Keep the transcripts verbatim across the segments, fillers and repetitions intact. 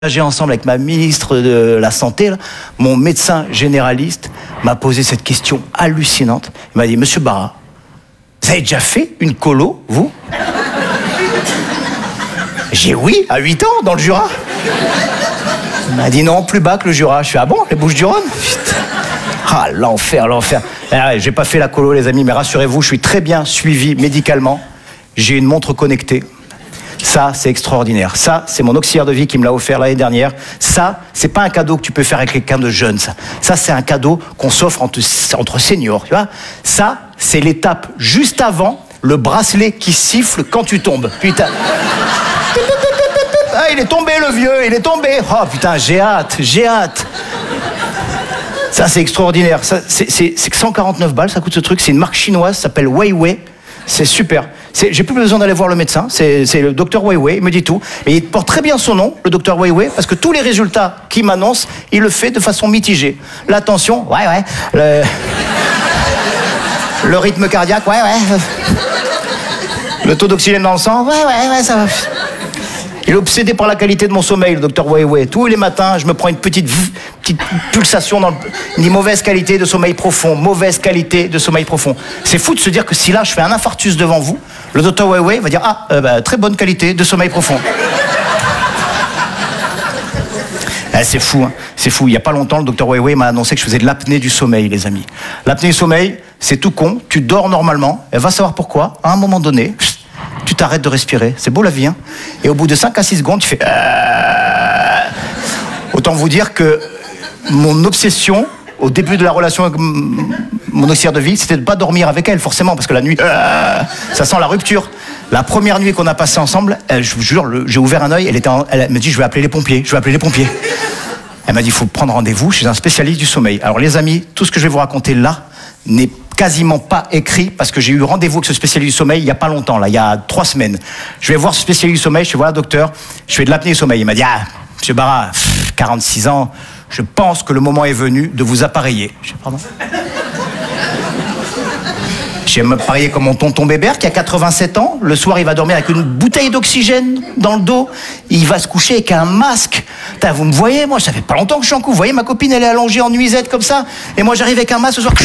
J'ai ensemble avec ma ministre de la Santé, là, mon médecin généraliste m'a posé cette question hallucinante. Il m'a dit, Monsieur Barra, vous avez déjà fait une colo, vous? J'ai dit oui, à huit ans, dans le Jura. Il m'a dit non, plus bas que le Jura. Je suis ah bon, les Bouches-du-Rhône? Putain. Ah, l'enfer, l'enfer. Ah, j'ai pas fait la colo, les amis, mais rassurez-vous, je suis très bien suivi médicalement. J'ai une montre connectée. Ça, c'est extraordinaire. Ça, c'est mon auxiliaire de vie qui me l'a offert l'année dernière. Ça, c'est pas un cadeau que tu peux faire avec quelqu'un de jeune, ça. Ça, c'est un cadeau qu'on s'offre entre, entre seniors, tu vois. Ça, c'est l'étape juste avant le bracelet qui siffle quand tu tombes. Putain. Ah, il est tombé, le vieux, il est tombé. Oh, putain, j'ai hâte, j'ai hâte. Ça, c'est extraordinaire. Ça, c'est, c'est, c'est cent quarante-neuf balles, ça coûte ce truc. C'est une marque chinoise, ça s'appelle Weiwei. C'est super. C'est, j'ai plus besoin d'aller voir le médecin. C'est, c'est le docteur Weiwei, il me dit tout. Et il porte très bien son nom, le docteur Weiwei, parce que tous les résultats qu'il m'annonce, il le fait de façon mitigée. La tension, ouais, ouais. Le, le rythme cardiaque, ouais, ouais. Le taux d'oxygène dans le sang, ouais, ouais, ouais, ça va. Il est obsédé par la qualité de mon sommeil, le docteur Weiwei. Tous les matins, je me prends une petite, petite pulsation dans le... Il dit mauvaise qualité de sommeil profond, mauvaise qualité de sommeil profond. C'est fou de se dire que si là, je fais un infarctus devant vous, le docteur Weiwei va dire « Ah, euh, bah, très bonne qualité de sommeil profond. » Eh, c'est fou, hein. C'est fou. Il n'y a pas longtemps, le docteur Weiwei m'a annoncé que je faisais de l'apnée du sommeil, les amis. L'apnée du sommeil, c'est tout con. Tu dors normalement. Elle va savoir pourquoi. À un moment donné... tu t'arrêtes de respirer. C'est beau la vie, hein. Et au bout de cinq à six secondes, tu fais... Euh... Autant vous dire que mon obsession, au début de la relation avec mon auxiliaire de vie, c'était de ne pas dormir avec elle, forcément, parce que la nuit, euh... ça sent la rupture. La première nuit qu'on a passée ensemble, elle, je vous jure, le... j'ai ouvert un œil, elle, était en... elle m'a dit, je vais appeler les pompiers, je vais appeler les pompiers. Elle m'a dit, il faut prendre rendez-vous chez un spécialiste du sommeil. Alors les amis, tout ce que je vais vous raconter là n'est quasiment pas écrit, parce que j'ai eu rendez-vous avec ce spécialiste du sommeil il n'y a pas longtemps, là, il y a trois semaines. Je vais voir ce spécialiste du sommeil, je vais voir, docteur, je fais de l'apnée du sommeil. Il m'a dit, ah, monsieur Barra, pff, quarante-six ans, je pense que le moment est venu de vous appareiller. Je dis, pardon? Je vais m'appareiller comme mon tonton Bébert, qui a quatre-vingt-sept ans. Le soir, il va dormir avec une bouteille d'oxygène dans le dos. Il va se coucher avec un masque. Putain, vous me voyez, moi, ça fait pas longtemps que je suis en couple. Vous voyez, ma copine, elle est allongée en nuisette comme ça. Et moi, j'arrive avec un masque ce soir.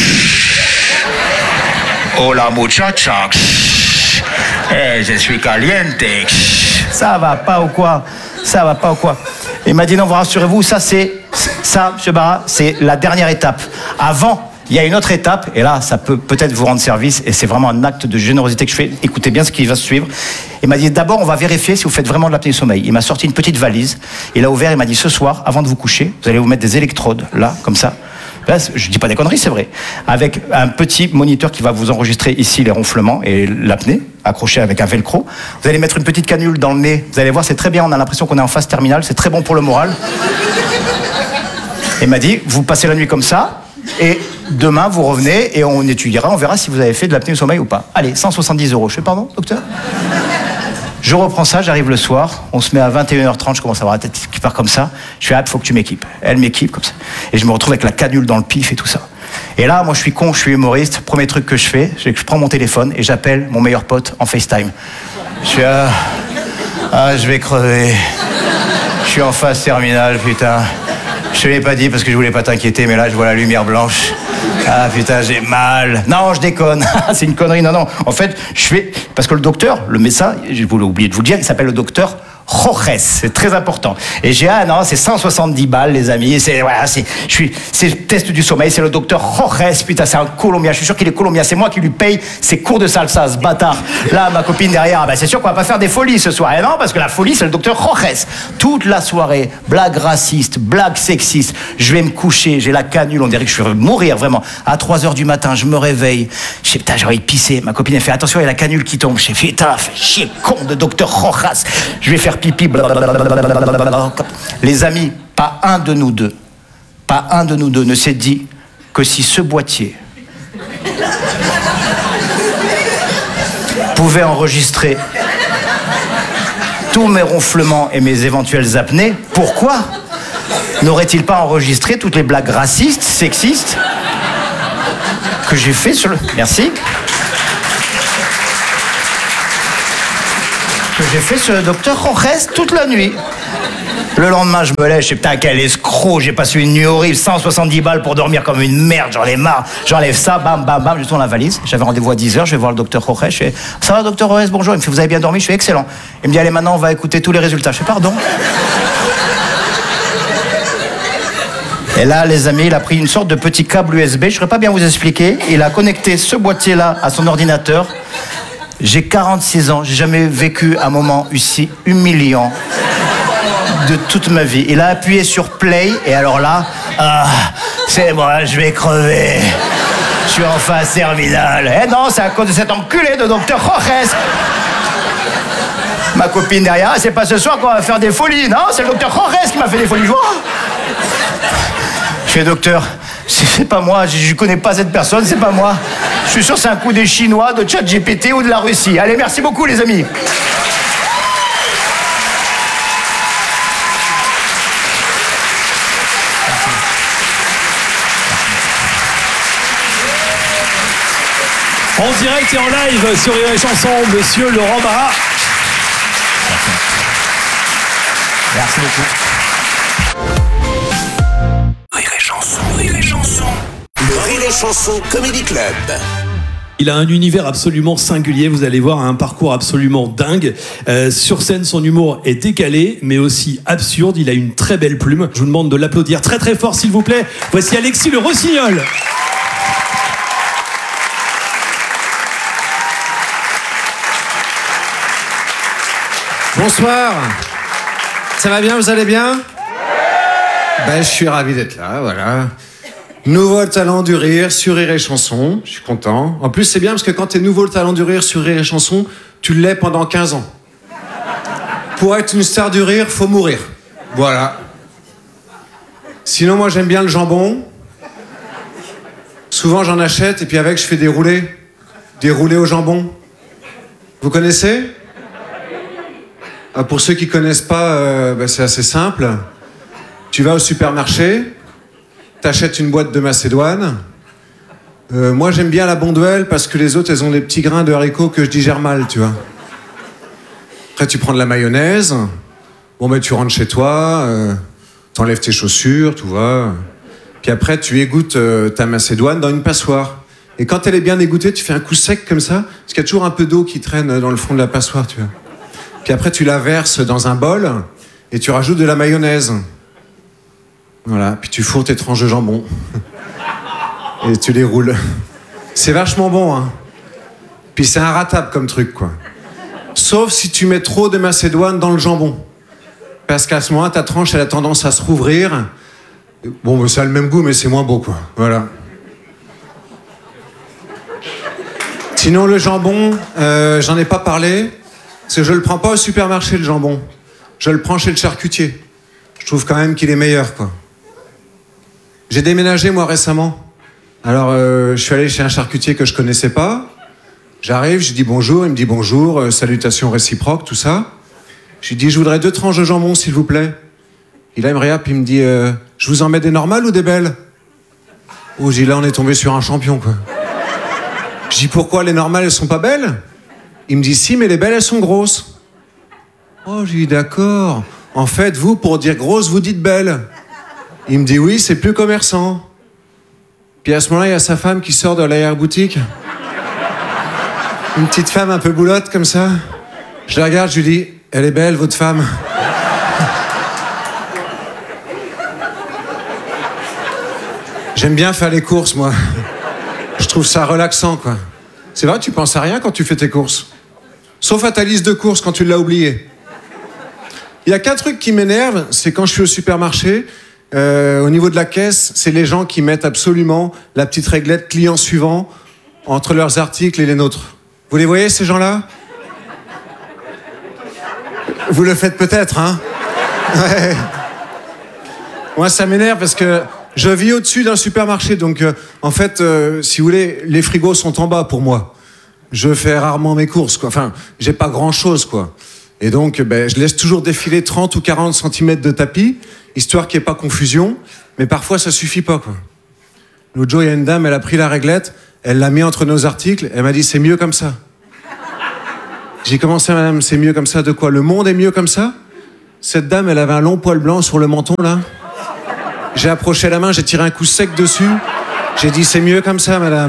Hola muchacha, eh, je suis caliente. Ça va pas ou quoi? Ça va pas ou quoi? Il m'a dit non, vous rassurez-vous, ça c'est, ça, monsieur Barra, c'est la dernière étape. Avant, il y a une autre étape, et là, ça peut peut-être vous rendre service, et c'est vraiment un acte de générosité que je fais. Écoutez bien ce qui va se suivre. Il m'a dit d'abord, on va vérifier si vous faites vraiment de l'apnée du sommeil. Il m'a sorti une petite valise, il a ouvert, il m'a dit ce soir, avant de vous coucher, vous allez vous mettre des électrodes, là, comme ça. Là, je dis pas des conneries, c'est vrai. Avec un petit moniteur qui va vous enregistrer ici les ronflements et l'apnée, accroché avec un velcro. Vous allez mettre une petite canule dans le nez. Vous allez voir, c'est très bien. On a l'impression qu'on est en phase terminale. C'est très bon pour le moral. Il m'a dit, vous passez la nuit comme ça, et demain, vous revenez et on étudiera. On verra si vous avez fait de l'apnée du sommeil ou pas. Allez, cent soixante-dix euros. Je fais pardon, docteur? Je reprends ça, j'arrive le soir, on se met à vingt et une heures trente, je commence à avoir la tête qui part comme ça. Je fais, ah, il faut que tu m'équipes. Elle m'équipe comme ça. Et je me retrouve avec la canule dans le pif et tout ça. Et là, moi, je suis con, je suis humoriste. Premier truc que je fais, c'est que je prends mon téléphone et j'appelle mon meilleur pote en FaceTime. Je suis, ah, ah je vais crever. Je suis en phase terminale, putain. Je te l'ai pas dit parce que je voulais pas t'inquiéter, mais là, je vois la lumière blanche. Ah putain, j'ai mal. Non, je déconne. C'est une connerie. Non, non. En fait, je fais... Parce que le docteur, le médecin, je voulais oublier de vous le dire, il s'appelle le docteur Jorge. C'est très important. Et j'ai, ah non, c'est cent soixante-dix balles, les amis. C'est, voilà, c'est, je suis, c'est le test du sommeil, c'est le docteur Jorge. Putain, c'est un Colombien. Je suis sûr qu'il est Colombien. C'est moi qui lui paye ses cours de salsa, ce bâtard. Là, ma copine derrière, ah ben, c'est sûr qu'on va pas faire des folies ce soir. Et non, parce que la folie, c'est le docteur Jorge. Toute la soirée, blague raciste, blague sexiste. Je vais me coucher, j'ai la canule, on dirait que je vais mourir, vraiment. À trois heures du matin, je me réveille. Je sais, putain, j'ai envie de pisser. Ma copine, elle fait, attention, il y a la canule qui tombe. Je fais, putain, fais chier, con de docteur Jorge. Je vais faire pipi, blablabla. Les amis, pas un de nous deux, pas un de nous deux ne s'est dit que si ce boîtier pouvait enregistrer tous mes ronflements et mes éventuelles apnées, pourquoi n'aurait-il pas enregistré toutes les blagues racistes, sexistes que j'ai fait sur le... Merci. Que j'ai fait sur le docteur Jorge toute la nuit. Le lendemain, je me lève, je sais, putain, quel escroc, j'ai passé une nuit horrible, cent soixante-dix balles pour dormir comme une merde, j'en ai marre, j'enlève ça, bam, bam, bam, je tourne la valise, j'avais rendez-vous à dix heures, je vais voir le docteur Jorge, je fais, ça va docteur Jorge, bonjour, il me fait, vous avez bien dormi, je fais, excellent. Il me dit, allez, maintenant, on va écouter tous les résultats, je fais, pardon. Et là, les amis, il a pris une sorte de petit câble U S B, je ne saurais pas bien vous expliquer, il a connecté ce boîtier-là à son ordinateur. J'ai quarante-six ans, j'ai jamais vécu un moment aussi humiliant de toute ma vie. Il a appuyé sur play et alors là, ah, c'est moi, je vais crever. Je suis en phase terminale. Eh non, c'est à cause de cet enculé de docteur Jorge. Ma copine derrière, c'est pas ce soir qu'on va faire des folies. Non, c'est le docteur Jorge qui m'a fait des folies. Je fais docteur, c'est pas moi, je, je connais pas cette personne, c'est pas moi. Je suis sûr que c'est un coup des Chinois, de ChatGPT ou de la Russie. Allez, merci beaucoup les amis. En direct et en live sur Rire et Chanson, monsieur Laurent Barra. Merci beaucoup. Rire et Chanson, Rire et Chanson. Le Rire et Chanson Comedy Club. Il a un univers absolument singulier, vous allez voir, un parcours absolument dingue. Euh, sur scène, son humour est décalé, mais aussi absurde. Il a une très belle plume. Je vous demande de l'applaudir très très fort, s'il vous plaît. Voici Alexis Le Rossignol. Bonsoir. Ça va bien, vous allez bien? Ben, je suis ravi d'être là, voilà. Nouveau talent du rire sur Rire et Chanson, je suis content. En plus, c'est bien parce que quand t'es nouveau talent du rire sur Rire et Chanson, tu l'es pendant quinze ans. Pour être une star du rire, faut mourir. Voilà. Sinon, moi, j'aime bien le jambon. Souvent, j'en achète et puis avec, je fais des roulés. Des roulés au jambon. Vous connaissez? Ah, pour ceux qui connaissent pas, euh, bah, c'est assez simple. Tu vas au supermarché, t'achètes une boîte de macédoine. Euh, moi, j'aime bien la Bonduelle parce que les autres, elles ont des petits grains de haricots que je digère mal, tu vois. Après, tu prends de la mayonnaise. Bon, ben, tu rentres chez toi, euh, t'enlèves tes chaussures, tu vois. Puis après, tu égouttes euh, ta macédoine dans une passoire. Et quand elle est bien égouttée, tu fais un coup sec comme ça, parce qu'il y a toujours un peu d'eau qui traîne dans le fond de la passoire, tu vois. Puis après, tu la verses dans un bol et tu rajoutes de la mayonnaise. Voilà, puis tu fourres tes tranches de jambon. Et tu les roules. C'est vachement bon, hein. Puis c'est inratable comme truc, quoi. Sauf si tu mets trop de macédoine dans le jambon. Parce qu'à ce moment-là, ta tranche, elle a tendance à se rouvrir. Bon, ben, ça a le même goût, mais c'est moins beau, quoi. Voilà. Sinon, le jambon, euh, j'en ai pas parlé. Parce que je le prends pas au supermarché, le jambon. Je le prends chez le charcutier. Je trouve quand même qu'il est meilleur, quoi. J'ai déménagé, moi, récemment. Alors, euh, je suis allé chez un charcutier que je connaissais pas. J'arrive, je dis bonjour, il me dit bonjour, euh, salutations réciproques, tout ça. Je lui dis, je voudrais deux tranches de jambon, s'il vous plaît. Et là, il me regarde, puis il me dit, euh, je vous en mets des normales ou des belles? Oh, je dis, là, on est tombé sur un champion, quoi. Je dis, pourquoi les normales, elles sont pas belles? Il me dit, si, mais les belles, elles sont grosses. Oh, j'ai dit, d'accord. En fait, vous, pour dire grosse, vous dites belle. Il me dit, oui, c'est plus commerçant. Puis à ce moment-là, il y a sa femme qui sort de l'arrière-boutique. Une petite femme un peu boulotte, comme ça. Je la regarde, je lui dis, elle est belle, votre femme. J'aime bien faire les courses, moi. Je trouve ça relaxant, quoi. C'est vrai, tu penses à rien quand tu fais tes courses. Sauf à ta liste de courses quand tu l'as oubliée. Il y a qu'un truc qui m'énerve, c'est quand je suis au supermarché, euh, au niveau de la caisse, c'est les gens qui mettent absolument la petite réglette client suivant entre leurs articles et les nôtres. Vous les voyez, ces gens-là? Vous le faites peut-être, hein? Ouais. Moi, ça m'énerve parce que je vis au-dessus d'un supermarché, donc euh, en fait, euh, si vous voulez, les frigos sont en bas pour moi. Je fais rarement mes courses, quoi. Enfin, j'ai pas grand-chose, quoi. Et donc, ben, je laisse toujours défiler trente ou quarante centimètres de tapis, histoire qu'il n'y ait pas confusion, mais parfois, ça suffit pas, quoi. L'autre jour, il y a une dame, elle a pris la réglette, elle l'a mis entre nos articles, elle m'a dit, c'est mieux comme ça. J'ai commencé, madame, c'est mieux comme ça de quoi? Le monde est mieux comme ça? Cette dame, elle avait un long poil blanc sur le menton, là. J'ai approché la main, j'ai tiré un coup sec dessus. J'ai dit, c'est mieux comme ça, madame.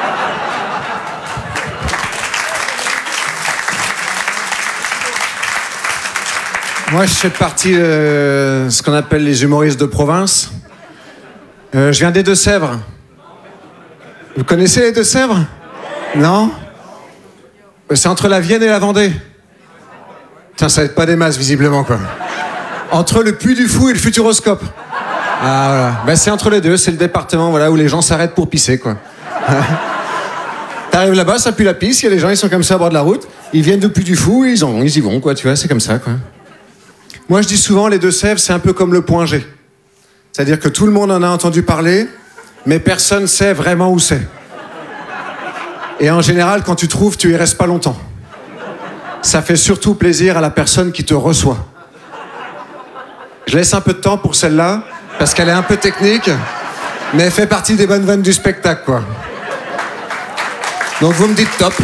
Moi, je fais partie de ce qu'on appelle les humoristes de province. Euh, je viens des Deux-Sèvres. Vous connaissez les Deux-Sèvres? Non? C'est entre la Vienne et la Vendée. Putain, ça va être pas des masses, visiblement, quoi. Entre le Puy du Fou et le Futuroscope. Ah, voilà. Ben, c'est entre les deux, c'est le département, voilà, où les gens s'arrêtent pour pisser, quoi. T'arrives là-bas, ça pue la pisse, il y a des gens, ils sont comme ça à bord de la route, ils viennent du Puy du Fou, ils, en, ils y vont, quoi, tu vois, c'est comme ça, quoi. Moi, je dis souvent, les Deux-Sèvres, c'est un peu comme le point G. C'est-à-dire que tout le monde en a entendu parler, mais personne sait vraiment où c'est. Et en général, quand tu trouves, tu y restes pas longtemps. Ça fait surtout plaisir à la personne qui te reçoit. Je laisse un peu de temps pour celle-là, parce qu'elle est un peu technique, mais elle fait partie des bonnes vannes du spectacle, quoi. Donc vous me dites top.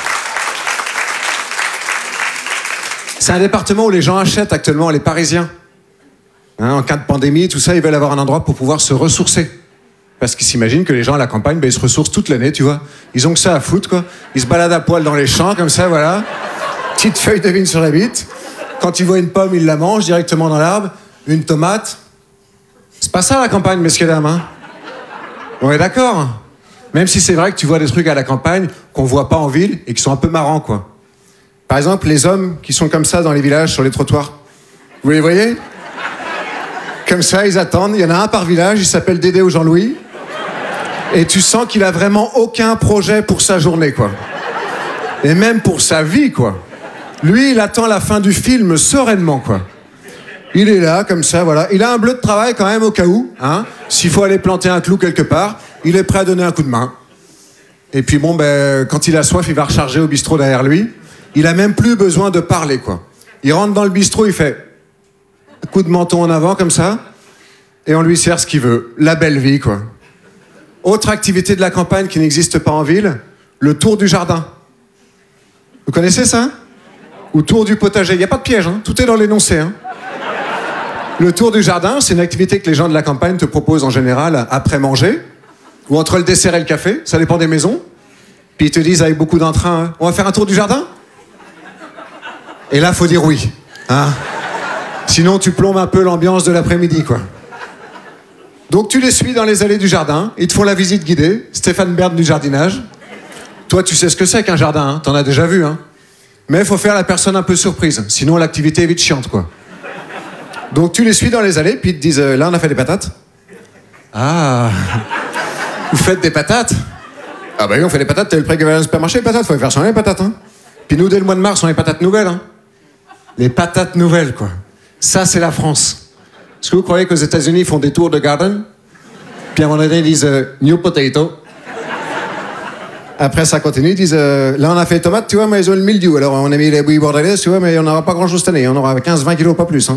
C'est un département où les gens achètent actuellement, les Parisiens. Hein, en cas de pandémie, tout ça, ils veulent avoir un endroit pour pouvoir se ressourcer. Parce qu'ils s'imaginent que les gens à la campagne, ben, ils se ressourcent toute l'année, tu vois. Ils ont que ça à foutre, quoi. Ils se baladent à poil dans les champs, comme ça, voilà. Petite feuille de vigne sur la bite. Quand ils voient une pomme, ils la mangent directement dans l'arbre. Une tomate. C'est pas ça la campagne, messieurs dames, hein. On est d'accord? Même si c'est vrai que tu vois des trucs à la campagne qu'on voit pas en ville et qui sont un peu marrants, quoi. Par exemple, les hommes qui sont comme ça dans les villages, sur les trottoirs. Vous les voyez? Comme ça, ils attendent. Il y en a un par village, il s'appelle Dédé ou Jean-Louis. Et tu sens qu'il a vraiment aucun projet pour sa journée, quoi. Et même pour sa vie, quoi. Lui, il attend la fin du film sereinement, quoi. Il est là, comme ça, voilà. Il a un bleu de travail quand même, au cas où, hein. S'il faut aller planter un clou quelque part, il est prêt à donner un coup de main. Et puis bon, ben, quand il a soif, il va recharger au bistrot derrière lui. Il a même plus besoin de parler, quoi. Il rentre dans le bistrot, il fait un coup de menton en avant, comme ça, et on lui sert ce qu'il veut. La belle vie, quoi. Autre activité de la campagne qui n'existe pas en ville, le tour du jardin. Vous connaissez ça? Ou tour du potager. Il n'y a pas de piège, hein. Tout est dans l'énoncé, hein. Le tour du jardin, c'est une activité que les gens de la campagne te proposent en général après manger, ou entre le dessert et le café, ça dépend des maisons. Puis ils te disent avec beaucoup d'entrain, hein, on va faire un tour du jardin? Et là, faut dire oui, hein. Sinon, tu plombes un peu l'ambiance de l'après-midi, quoi. Donc tu les suis dans les allées du jardin, ils te font la visite guidée, Stéphane Bern du jardinage. Toi, tu sais ce que c'est qu'un jardin, hein. T'en as déjà vu, hein. Mais il faut faire la personne un peu surprise, sinon l'activité est vite chiante, quoi. Donc tu les suis dans les allées, puis ils te disent, euh, là on a fait des patates. Ah, vous faites des patates? Ah bah oui, on fait des patates, t'as le prix que va au supermarché, les patates, faut les faire changer les patates, hein. Puis nous, dès le mois de mars, on a les patates nouvelles, hein. Les patates nouvelles, quoi. Ça, c'est la France. Est-ce que vous croyez qu'aux États-Unis ils font des tours de garden? Puis à un moment donné, ils disent, euh, new potato. Après, ça continue, ils disent, euh, là on a fait les tomates, tu vois, mais ils ont le mildiou. Alors on a mis les bouillies bordelaise, tu vois, mais on n'aura pas grand-chose cette année. On aura quinze vingt kilos, pas plus, hein.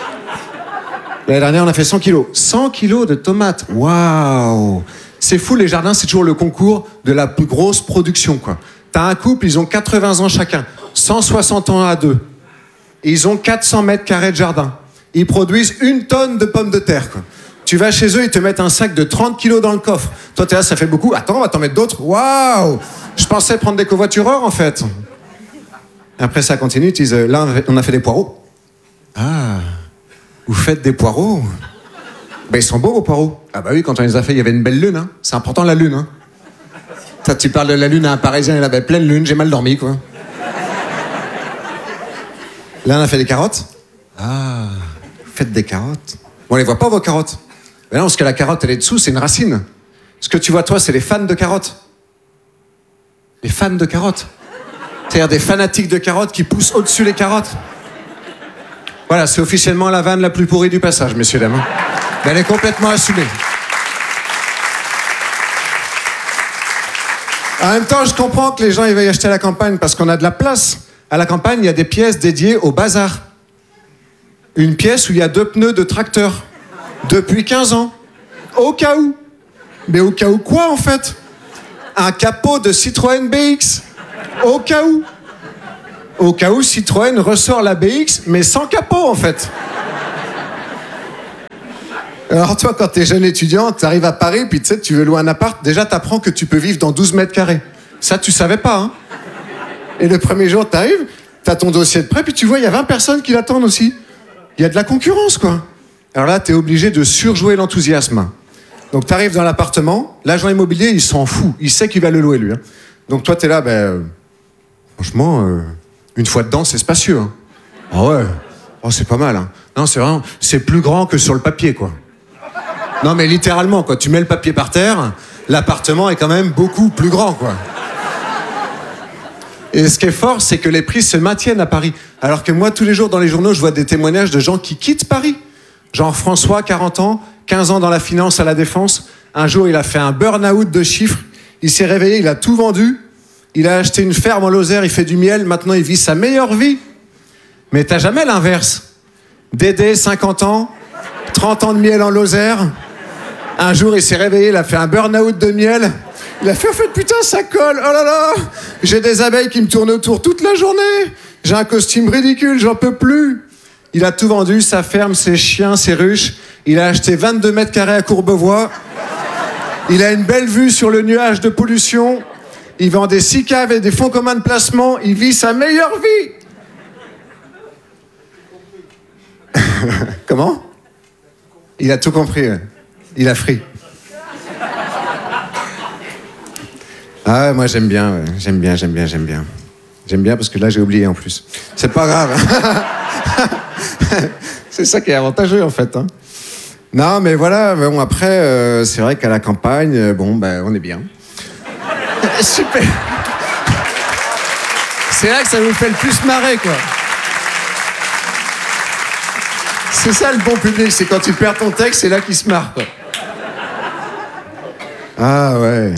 L'année dernière, on a fait cent kilos. cent kilos de tomates. Waouh! C'est fou, les jardins, c'est toujours le concours de la plus grosse production, quoi. T'as un couple, ils ont quatre-vingts ans chacun, cent soixante ans à deux. Et ils ont quatre cents mètres carrés de jardin. Ils produisent une tonne de pommes de terre, quoi. Tu vas chez eux, ils te mettent un sac de trente kilos dans le coffre. Toi, t'es là, ça fait beaucoup. Attends, on va t'en mettre d'autres. Waouh! Je pensais prendre des covoitureurs, en fait. Après, ça continue, ils disent, là, on a fait des poireaux. Ah, vous faites des poireaux? Ben, ils sont beaux, vos poireaux. Ah bah oui, quand on les a fait, il y avait une belle lune, hein. C'est important, la lune, hein. Toi, tu parles de la lune à un Parisien, il avait pleine lune, j'ai mal dormi, quoi. Là, on a fait des carottes. Ah, vous faites des carottes. Bon, on les voit pas, vos carottes. Mais non, parce que la carotte, elle est dessous, c'est une racine. Ce que tu vois, toi, c'est les fans de carottes. Les fans de carottes. C'est-à-dire des fanatiques de carottes qui poussent au-dessus les carottes. Voilà, c'est officiellement la vanne la plus pourrie du passage, messieurs, dames. Mais elle est complètement assumée. En même temps, je comprends que les gens ils veuillent acheter à la campagne parce qu'on a de la place. À la campagne, il y a des pièces dédiées au bazar. Une pièce où il y a deux pneus de tracteur. Depuis quinze ans. Au cas où. Mais au cas où quoi, en fait? Un capot de Citroën B X. Au cas où. Au cas où Citroën ressort la B X, mais sans capot en fait. Alors toi, quand t'es jeune étudiant, t'arrives à Paris, puis tu sais, tu veux louer un appart, déjà t'apprends que tu peux vivre dans douze mètres carrés. Ça, tu savais pas, hein. Et le premier jour, t'arrives, t'as ton dossier de prêt, puis tu vois, il y a vingt personnes qui l'attendent aussi. Il y a de la concurrence, quoi. Alors là, t'es obligé de surjouer l'enthousiasme. Donc t'arrives dans l'appartement, l'agent immobilier, il s'en fout. Il sait qu'il va le louer, lui. Hein. Donc toi, t'es là, ben... Euh, franchement, euh, une fois dedans, c'est spacieux. Hein. Ah ouais, oh, c'est pas mal. Hein. Non, c'est vraiment... C'est plus grand que sur le papier, quoi. Non, mais littéralement, quoi. Tu mets le papier par terre, l'appartement est quand même beaucoup plus grand, quoi. Et ce qui est fort, c'est que les prix se maintiennent à Paris. Alors que moi, tous les jours dans les journaux, je vois des témoignages de gens qui quittent Paris. Genre François, quarante ans, quinze ans dans la finance à la Défense. Un jour, il a fait un burn-out de chiffres. Il s'est réveillé, il a tout vendu. Il a acheté une ferme en Lozère, il fait du miel. Maintenant, il vit sa meilleure vie. Mais t'as jamais l'inverse. Dédé, cinquante ans, trente ans de miel en Lozère. Un jour, il s'est réveillé, il a fait un burn-out de miel. Il a fait, en fait, putain, ça colle, oh là là. J'ai des abeilles qui me tournent autour toute la journée. J'ai un costume ridicule, j'en peux plus. Il a tout vendu, sa ferme, ses chiens, ses ruches. Il a acheté vingt-deux mètres carrés à Courbevoie. Il a une belle vue sur le nuage de pollution. Il vend des six caves et des fonds communs de placement. Il vit sa meilleure vie. Comment ? Il a tout compris, ouais. Il a fri. Ah, moi j'aime bien, ouais. j'aime bien, j'aime bien, j'aime bien. J'aime bien parce que là j'ai oublié en plus. C'est pas grave. C'est ça qui est avantageux en fait. Hein. Non, mais voilà, bon après, euh, c'est vrai qu'à la campagne, euh, bon, ben, on est bien. Super. C'est là que ça vous fait le plus marrer, quoi. C'est ça le bon public, c'est quand tu perds ton texte, c'est là qu'il se marre, quoi. Ah ouais.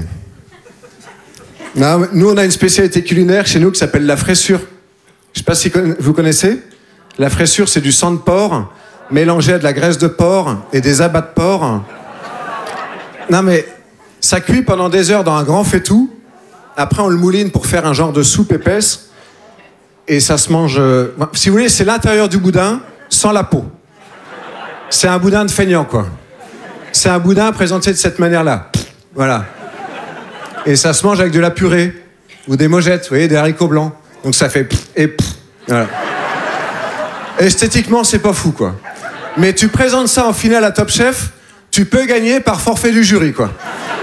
Non, nous, on a une spécialité culinaire chez nous qui s'appelle la fraissure. Je sais pas si vous connaissez. La fraissure, c'est du sang de porc mélangé à de la graisse de porc et des abats de porc. Non, mais ça cuit pendant des heures dans un grand faitout. Après, on le mouline pour faire un genre de soupe épaisse. Et ça se mange... Si vous voulez, c'est l'intérieur du boudin sans la peau. C'est un boudin de feignant, quoi. C'est un boudin présenté de cette manière-là. Voilà. Et ça se mange avec de la purée ou des mogettes, vous voyez, des haricots blancs. Donc ça fait et voilà. Esthétiquement, c'est pas fou, quoi. Mais tu présentes ça en finale à Top Chef, tu peux gagner par forfait du jury, quoi.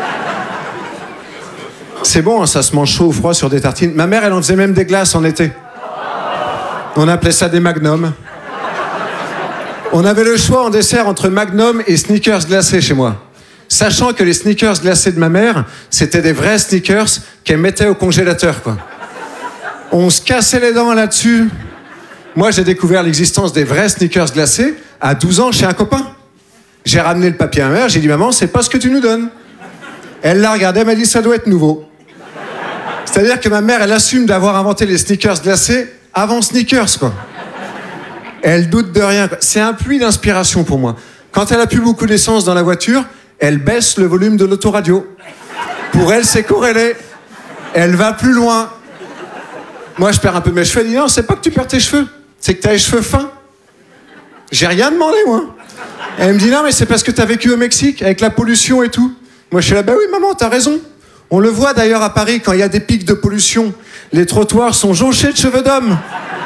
C'est bon, hein, ça se mange chaud ou froid sur des tartines. Ma mère, elle en faisait même des glaces en été. On appelait ça des magnums. On avait le choix en dessert entre Magnum et Snickers glacés chez moi. Sachant que les Snickers glacés de ma mère, c'était des vrais Snickers qu'elle mettait au congélateur, quoi. On se cassait les dents là-dessus. Moi, j'ai découvert l'existence des vrais Snickers glacés à douze ans chez un copain. J'ai ramené le papier à ma mère, j'ai dit « Maman, c'est pas ce que tu nous donnes ». Elle l'a regardé, elle m'a dit « Ça doit être nouveau ». C'est-à-dire que ma mère, elle assume d'avoir inventé les Snickers glacés avant Snickers, quoi. Elle doute de rien, quoi. C'est un puits d'inspiration pour moi. Quand elle a plus beaucoup d'essence dans la voiture, elle baisse le volume de l'autoradio. Pour elle, c'est corrélé. Elle va plus loin. Moi, je perds un peu mes cheveux. Elle dit, non, c'est pas que tu perds tes cheveux, c'est que t'as les cheveux fins. J'ai rien demandé, moi. Elle me dit, non, mais c'est parce que t'as vécu au Mexique, avec la pollution et tout. Moi, je suis là, bah oui, maman, t'as raison. On le voit d'ailleurs à Paris, quand il y a des pics de pollution. Les trottoirs sont jonchés de cheveux d'hommes.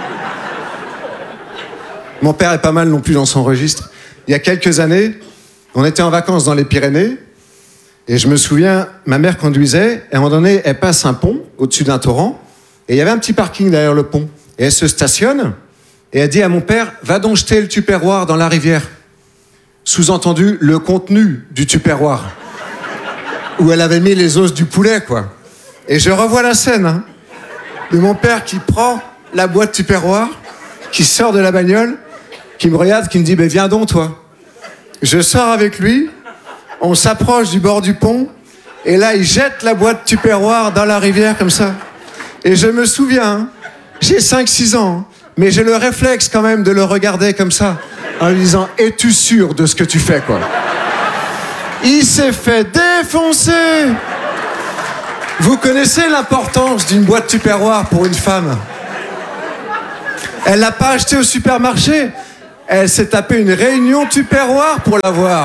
Mon père est pas mal non plus dans son registre. Il y a quelques années, on était en vacances dans les Pyrénées, et je me souviens, ma mère conduisait, et à un moment donné, elle passe un pont au-dessus d'un torrent, et il y avait un petit parking derrière le pont. Et elle se stationne, et elle dit à mon père, va donc jeter le tupperware dans la rivière. Sous-entendu, le contenu du tupperware. Où elle avait mis les os du poulet, quoi. Et je revois la scène, hein, de mon père qui prend la boîte tupperware, qui sort de la bagnole, qui me regarde, qui me dit, ben viens donc, toi. Je sors avec lui, on s'approche du bord du pont, et là, il jette la boîte tupperware dans la rivière, comme ça. Et je me souviens, hein, j'ai cinq six ans, hein, mais j'ai le réflexe quand même de le regarder comme ça, en lui disant, es-tu sûr de ce que tu fais, quoi? Il s'est fait défoncer. Vous connaissez l'importance d'une boîte tupperware pour une femme? Elle l'a pas acheté au supermarché. Elle s'est tapé une réunion Tupperware pour l'avoir.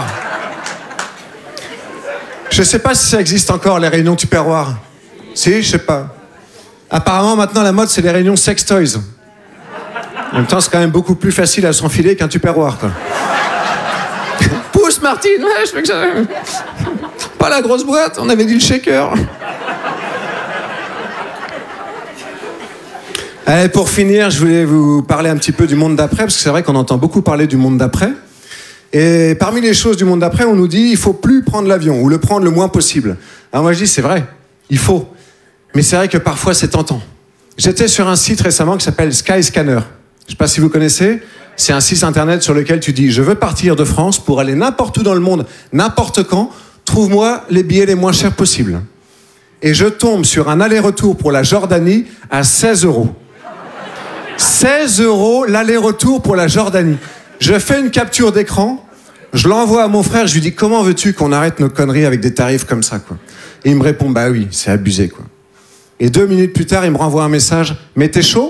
Je sais pas si ça existe encore, les réunions Tupperware. Si, je sais pas. Apparemment, maintenant, la mode, c'est les réunions sex toys. En même temps, c'est quand même beaucoup plus facile à s'enfiler qu'un Tupperware, quoi. Pousse, Martine, ouais, je fais que ça. Pas la grosse boîte, on avait dit le shaker. Allez, pour finir, je voulais vous parler un petit peu du monde d'après, parce que c'est vrai qu'on entend beaucoup parler du monde d'après. Et parmi les choses du monde d'après, on nous dit il faut plus prendre l'avion, ou le prendre le moins possible. Alors moi je dis c'est vrai, il faut. Mais c'est vrai que parfois c'est tentant. J'étais sur un site récemment qui s'appelle Skyscanner. Je sais pas si vous connaissez. C'est un site internet sur lequel tu dis je veux partir de France pour aller n'importe où dans le monde, n'importe quand, trouve-moi les billets les moins chers possibles. Et je tombe sur un aller-retour pour la Jordanie à seize euros. seize euros l'aller-retour pour la Jordanie. Je fais une capture d'écran, je l'envoie à mon frère, je lui dis comment veux-tu qu'on arrête nos conneries avec des tarifs comme ça, quoi. Et il me répond bah oui, c'est abusé, quoi. Et deux minutes plus tard, il me renvoie un message, mais t'es chaud?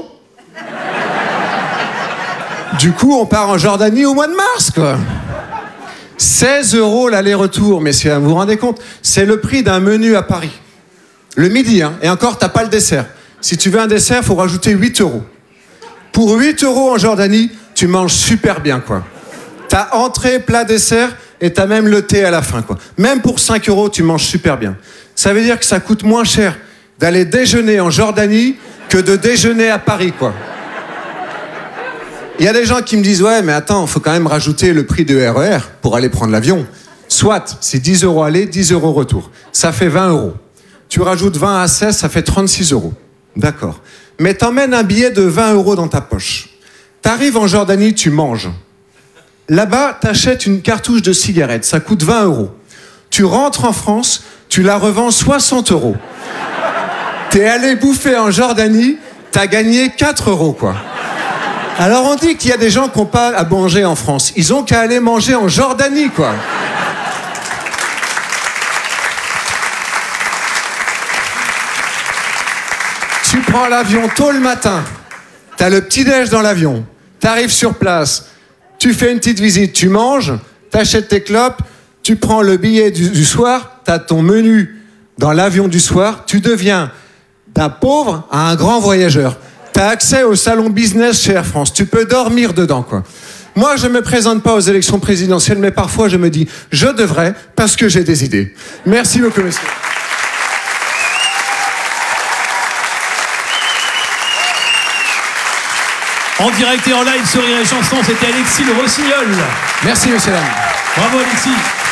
Du coup, on part en Jordanie au mois de mars, quoi. seize euros l'aller-retour, messieurs, vous vous rendez compte? C'est le prix d'un menu à Paris. Le midi, hein, et encore, t'as pas le dessert. Si tu veux un dessert, faut rajouter huit euros. Pour huit euros en Jordanie, tu manges super bien, quoi. T'as entrée, plat, dessert, et t'as même le thé à la fin, quoi. Même pour cinq euros, tu manges super bien. Ça veut dire que ça coûte moins cher d'aller déjeuner en Jordanie que de déjeuner à Paris, quoi. Il y a des gens qui me disent, ouais, mais attends, il faut quand même rajouter le prix de R E R pour aller prendre l'avion. Soit, c'est dix euros aller, dix euros retour. Ça fait vingt euros. Tu rajoutes vingt à seize, ça fait trente-six euros. D'accord. Mais t'emmènes un billet de vingt euros dans ta poche. T'arrives en Jordanie, tu manges. Là-bas, t'achètes une cartouche de cigarettes, ça coûte vingt euros. Tu rentres en France, tu la revends soixante euros. T'es allé bouffer en Jordanie, t'as gagné quatre euros, quoi. Alors on dit qu'il y a des gens qui n'ont pas à manger en France. Ils ont qu'à aller manger en Jordanie, quoi. Tu prends l'avion tôt le matin, t'as le petit-déj dans l'avion, t'arrives sur place, tu fais une petite visite, tu manges, t'achètes tes clopes, tu prends le billet du, du soir, t'as ton menu dans l'avion du soir, tu deviens d'un pauvre à un grand voyageur. T'as accès au salon business chez Air France, tu peux dormir dedans, quoi. Moi, je me présente pas aux élections présidentielles, mais parfois je me dis, je devrais, parce que j'ai des idées. Merci beaucoup, messieurs. En direct et en live sur Rire et Chanson, c'était Alexis Le Rossignol. Merci, monsieur Lam. Bravo, Alexis.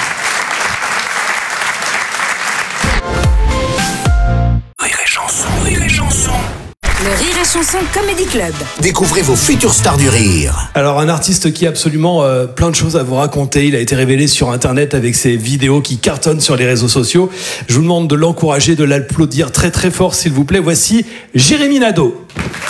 Rire et Chanson, Rire et Chanson. Le Rire et Chanson Comedy Club. Découvrez vos futures stars du rire. Alors, un artiste qui a absolument euh, plein de choses à vous raconter. Il a été révélé sur Internet avec ses vidéos qui cartonnent sur les réseaux sociaux. Je vous demande de l'encourager, de l'applaudir très très fort, s'il vous plaît. Voici Jérémy Nadeau.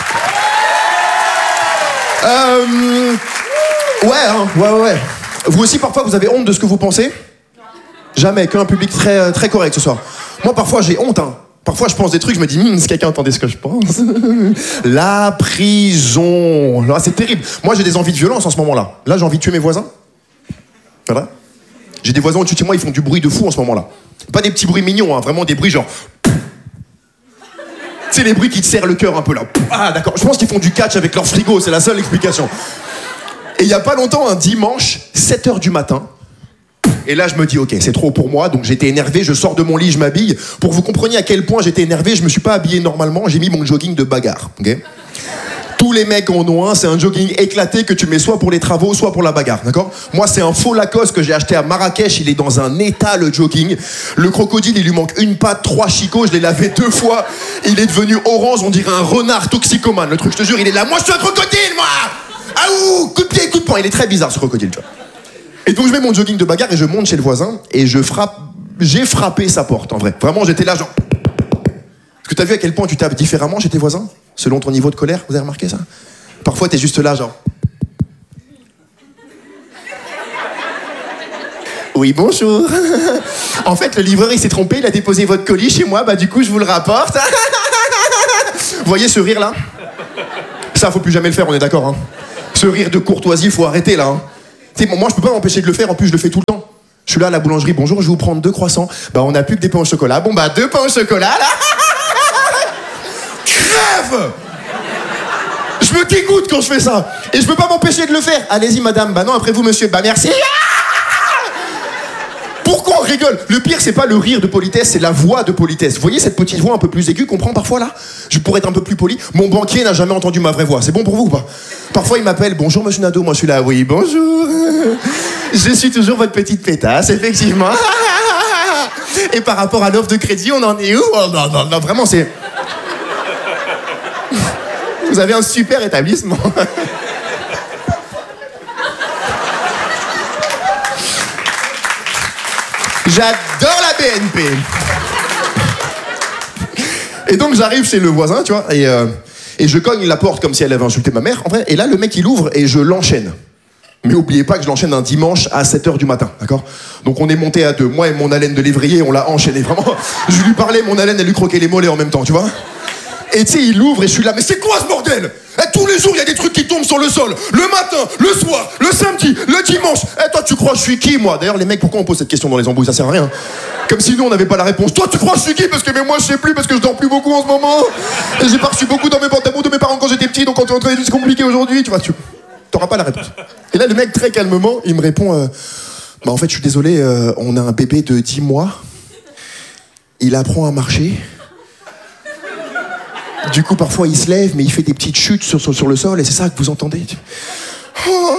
Euh... Ouais, hein, ouais, ouais, ouais. Vous aussi, parfois, vous avez honte de ce que vous pensez? Jamais, qu'un public très, très correct ce soir. Moi, parfois, j'ai honte, hein. Parfois, je pense des trucs, je me dis, hm, si quelqu'un entendait ce que je pense. La prison. Là, c'est terrible. Moi, j'ai des envies de violence en ce moment-là. Là, j'ai envie de tuer mes voisins. Voilà. J'ai des voisins au-dessus de chez moi, ils font du bruit de fou en ce moment-là. Pas des petits bruits mignons, hein, vraiment des bruits genre... C'est les bruits qui te serrent le cœur un peu là. Ah d'accord, je pense qu'ils font du catch avec leur frigo, c'est la seule explication. Et il y a pas longtemps, un dimanche, sept heures du matin, et là je me dis ok, c'est trop pour moi, donc j'étais énervé, je sors de mon lit, je m'habille. Pour que vous compreniez à quel point j'étais énervé, je me suis pas habillé normalement, j'ai mis mon jogging de bagarre, ok. Tous les mecs en ont un, c'est un jogging éclaté que tu mets soit pour les travaux, soit pour la bagarre, d'accord? Moi, c'est un faux Lacoste que j'ai acheté à Marrakech, il est dans un état, le jogging. Le crocodile, il lui manque une patte, trois chicots, je l'ai lavé deux fois. Il est devenu orange, on dirait un renard toxicomane. Le truc, je te jure, il est là, moi je suis un crocodile, moi! Ah ouh, coup de pied, coup de poing, il est très bizarre ce crocodile, tu vois. Et donc je mets mon jogging de bagarre et je monte chez le voisin et je frappe, j'ai frappé sa porte, en vrai. Vraiment, j'étais là, genre... Est-ce que t'as vu à quel point tu tapes différemment chez tes voisins? Selon ton niveau de colère, vous avez remarqué ça? Parfois, t'es juste là, genre... Oui, bonjour. En fait, le livreur, il s'est trompé, il a déposé votre colis chez moi, bah du coup, je vous le rapporte. Vous voyez ce rire-là? Ça ça, faut plus jamais le faire, on est d'accord, hein. Ce rire de courtoisie, faut arrêter, là, hein. Tu sais, bon, moi, je peux pas m'empêcher de le faire, en plus, je le fais tout le temps. Je suis là à la boulangerie, bonjour, je vais vous prendre deux croissants. Bah, on a plus que des pains au chocolat. Bon, bah, deux pains au chocolat, là. Crève! Je me dégoûte quand je fais ça. Et je peux pas m'empêcher de le faire. Allez-y, madame. Bah non, après vous, monsieur. Bah merci. Pourquoi on rigole? Le pire, c'est pas le rire de politesse, c'est la voix de politesse. Vous voyez cette petite voix un peu plus aiguë qu'on prend parfois là? Je pourrais être un peu plus poli. Mon banquier n'a jamais entendu ma vraie voix. C'est bon pour vous ou pas? Parfois, il m'appelle. Bonjour, monsieur Nadeau. Moi, je suis là. Oui, bonjour. Je suis toujours votre petite pétasse, effectivement. Et par rapport à l'offre de crédit, on en est où? Oh, non, non, non, vraiment, c'est... Vous avez un super établissement. J'adore la B N P. Et donc j'arrive chez le voisin, tu vois, et, euh, et je cogne la porte comme si elle avait insulté ma mère, en vrai. Et là, le mec, il ouvre et je l'enchaîne. Mais oubliez pas que je l'enchaîne un dimanche à sept heures du matin, d'accord? Donc on est monté à deux, moi et mon haleine de lévrier, on l'a enchaîné, vraiment. Je lui parlais, mon haleine, elle lui croquait les mollets en même temps, tu vois? Et tu sais, il ouvre et je suis là, mais c'est quoi ce bordel? Et tous les jours, il y a des trucs qui tombent sur le sol. Le matin, le soir, le samedi, le dimanche. Et toi, tu crois que je suis qui, moi? D'ailleurs, les mecs, pourquoi on pose cette question dans les embrouilles? Ça sert à rien. Comme si nous, on n'avait pas la réponse. Toi, tu crois que je suis qui? Parce que mais moi, je sais plus, parce que je dors plus beaucoup en ce moment. Et j'ai pas reçu beaucoup dans mes pantalons de mes parents quand j'étais petit, donc quand tu es en train de c'est compliqué aujourd'hui, tu vois, tu t'auras pas la réponse. Et là, le mec, très calmement, il me répond euh, bah, en fait, je suis désolé, euh, on a un bébé de dix mois. Il apprend à marcher. Du coup, parfois, il se lève, mais il fait des petites chutes sur, sur, sur le sol, et c'est ça que vous entendez. Oh,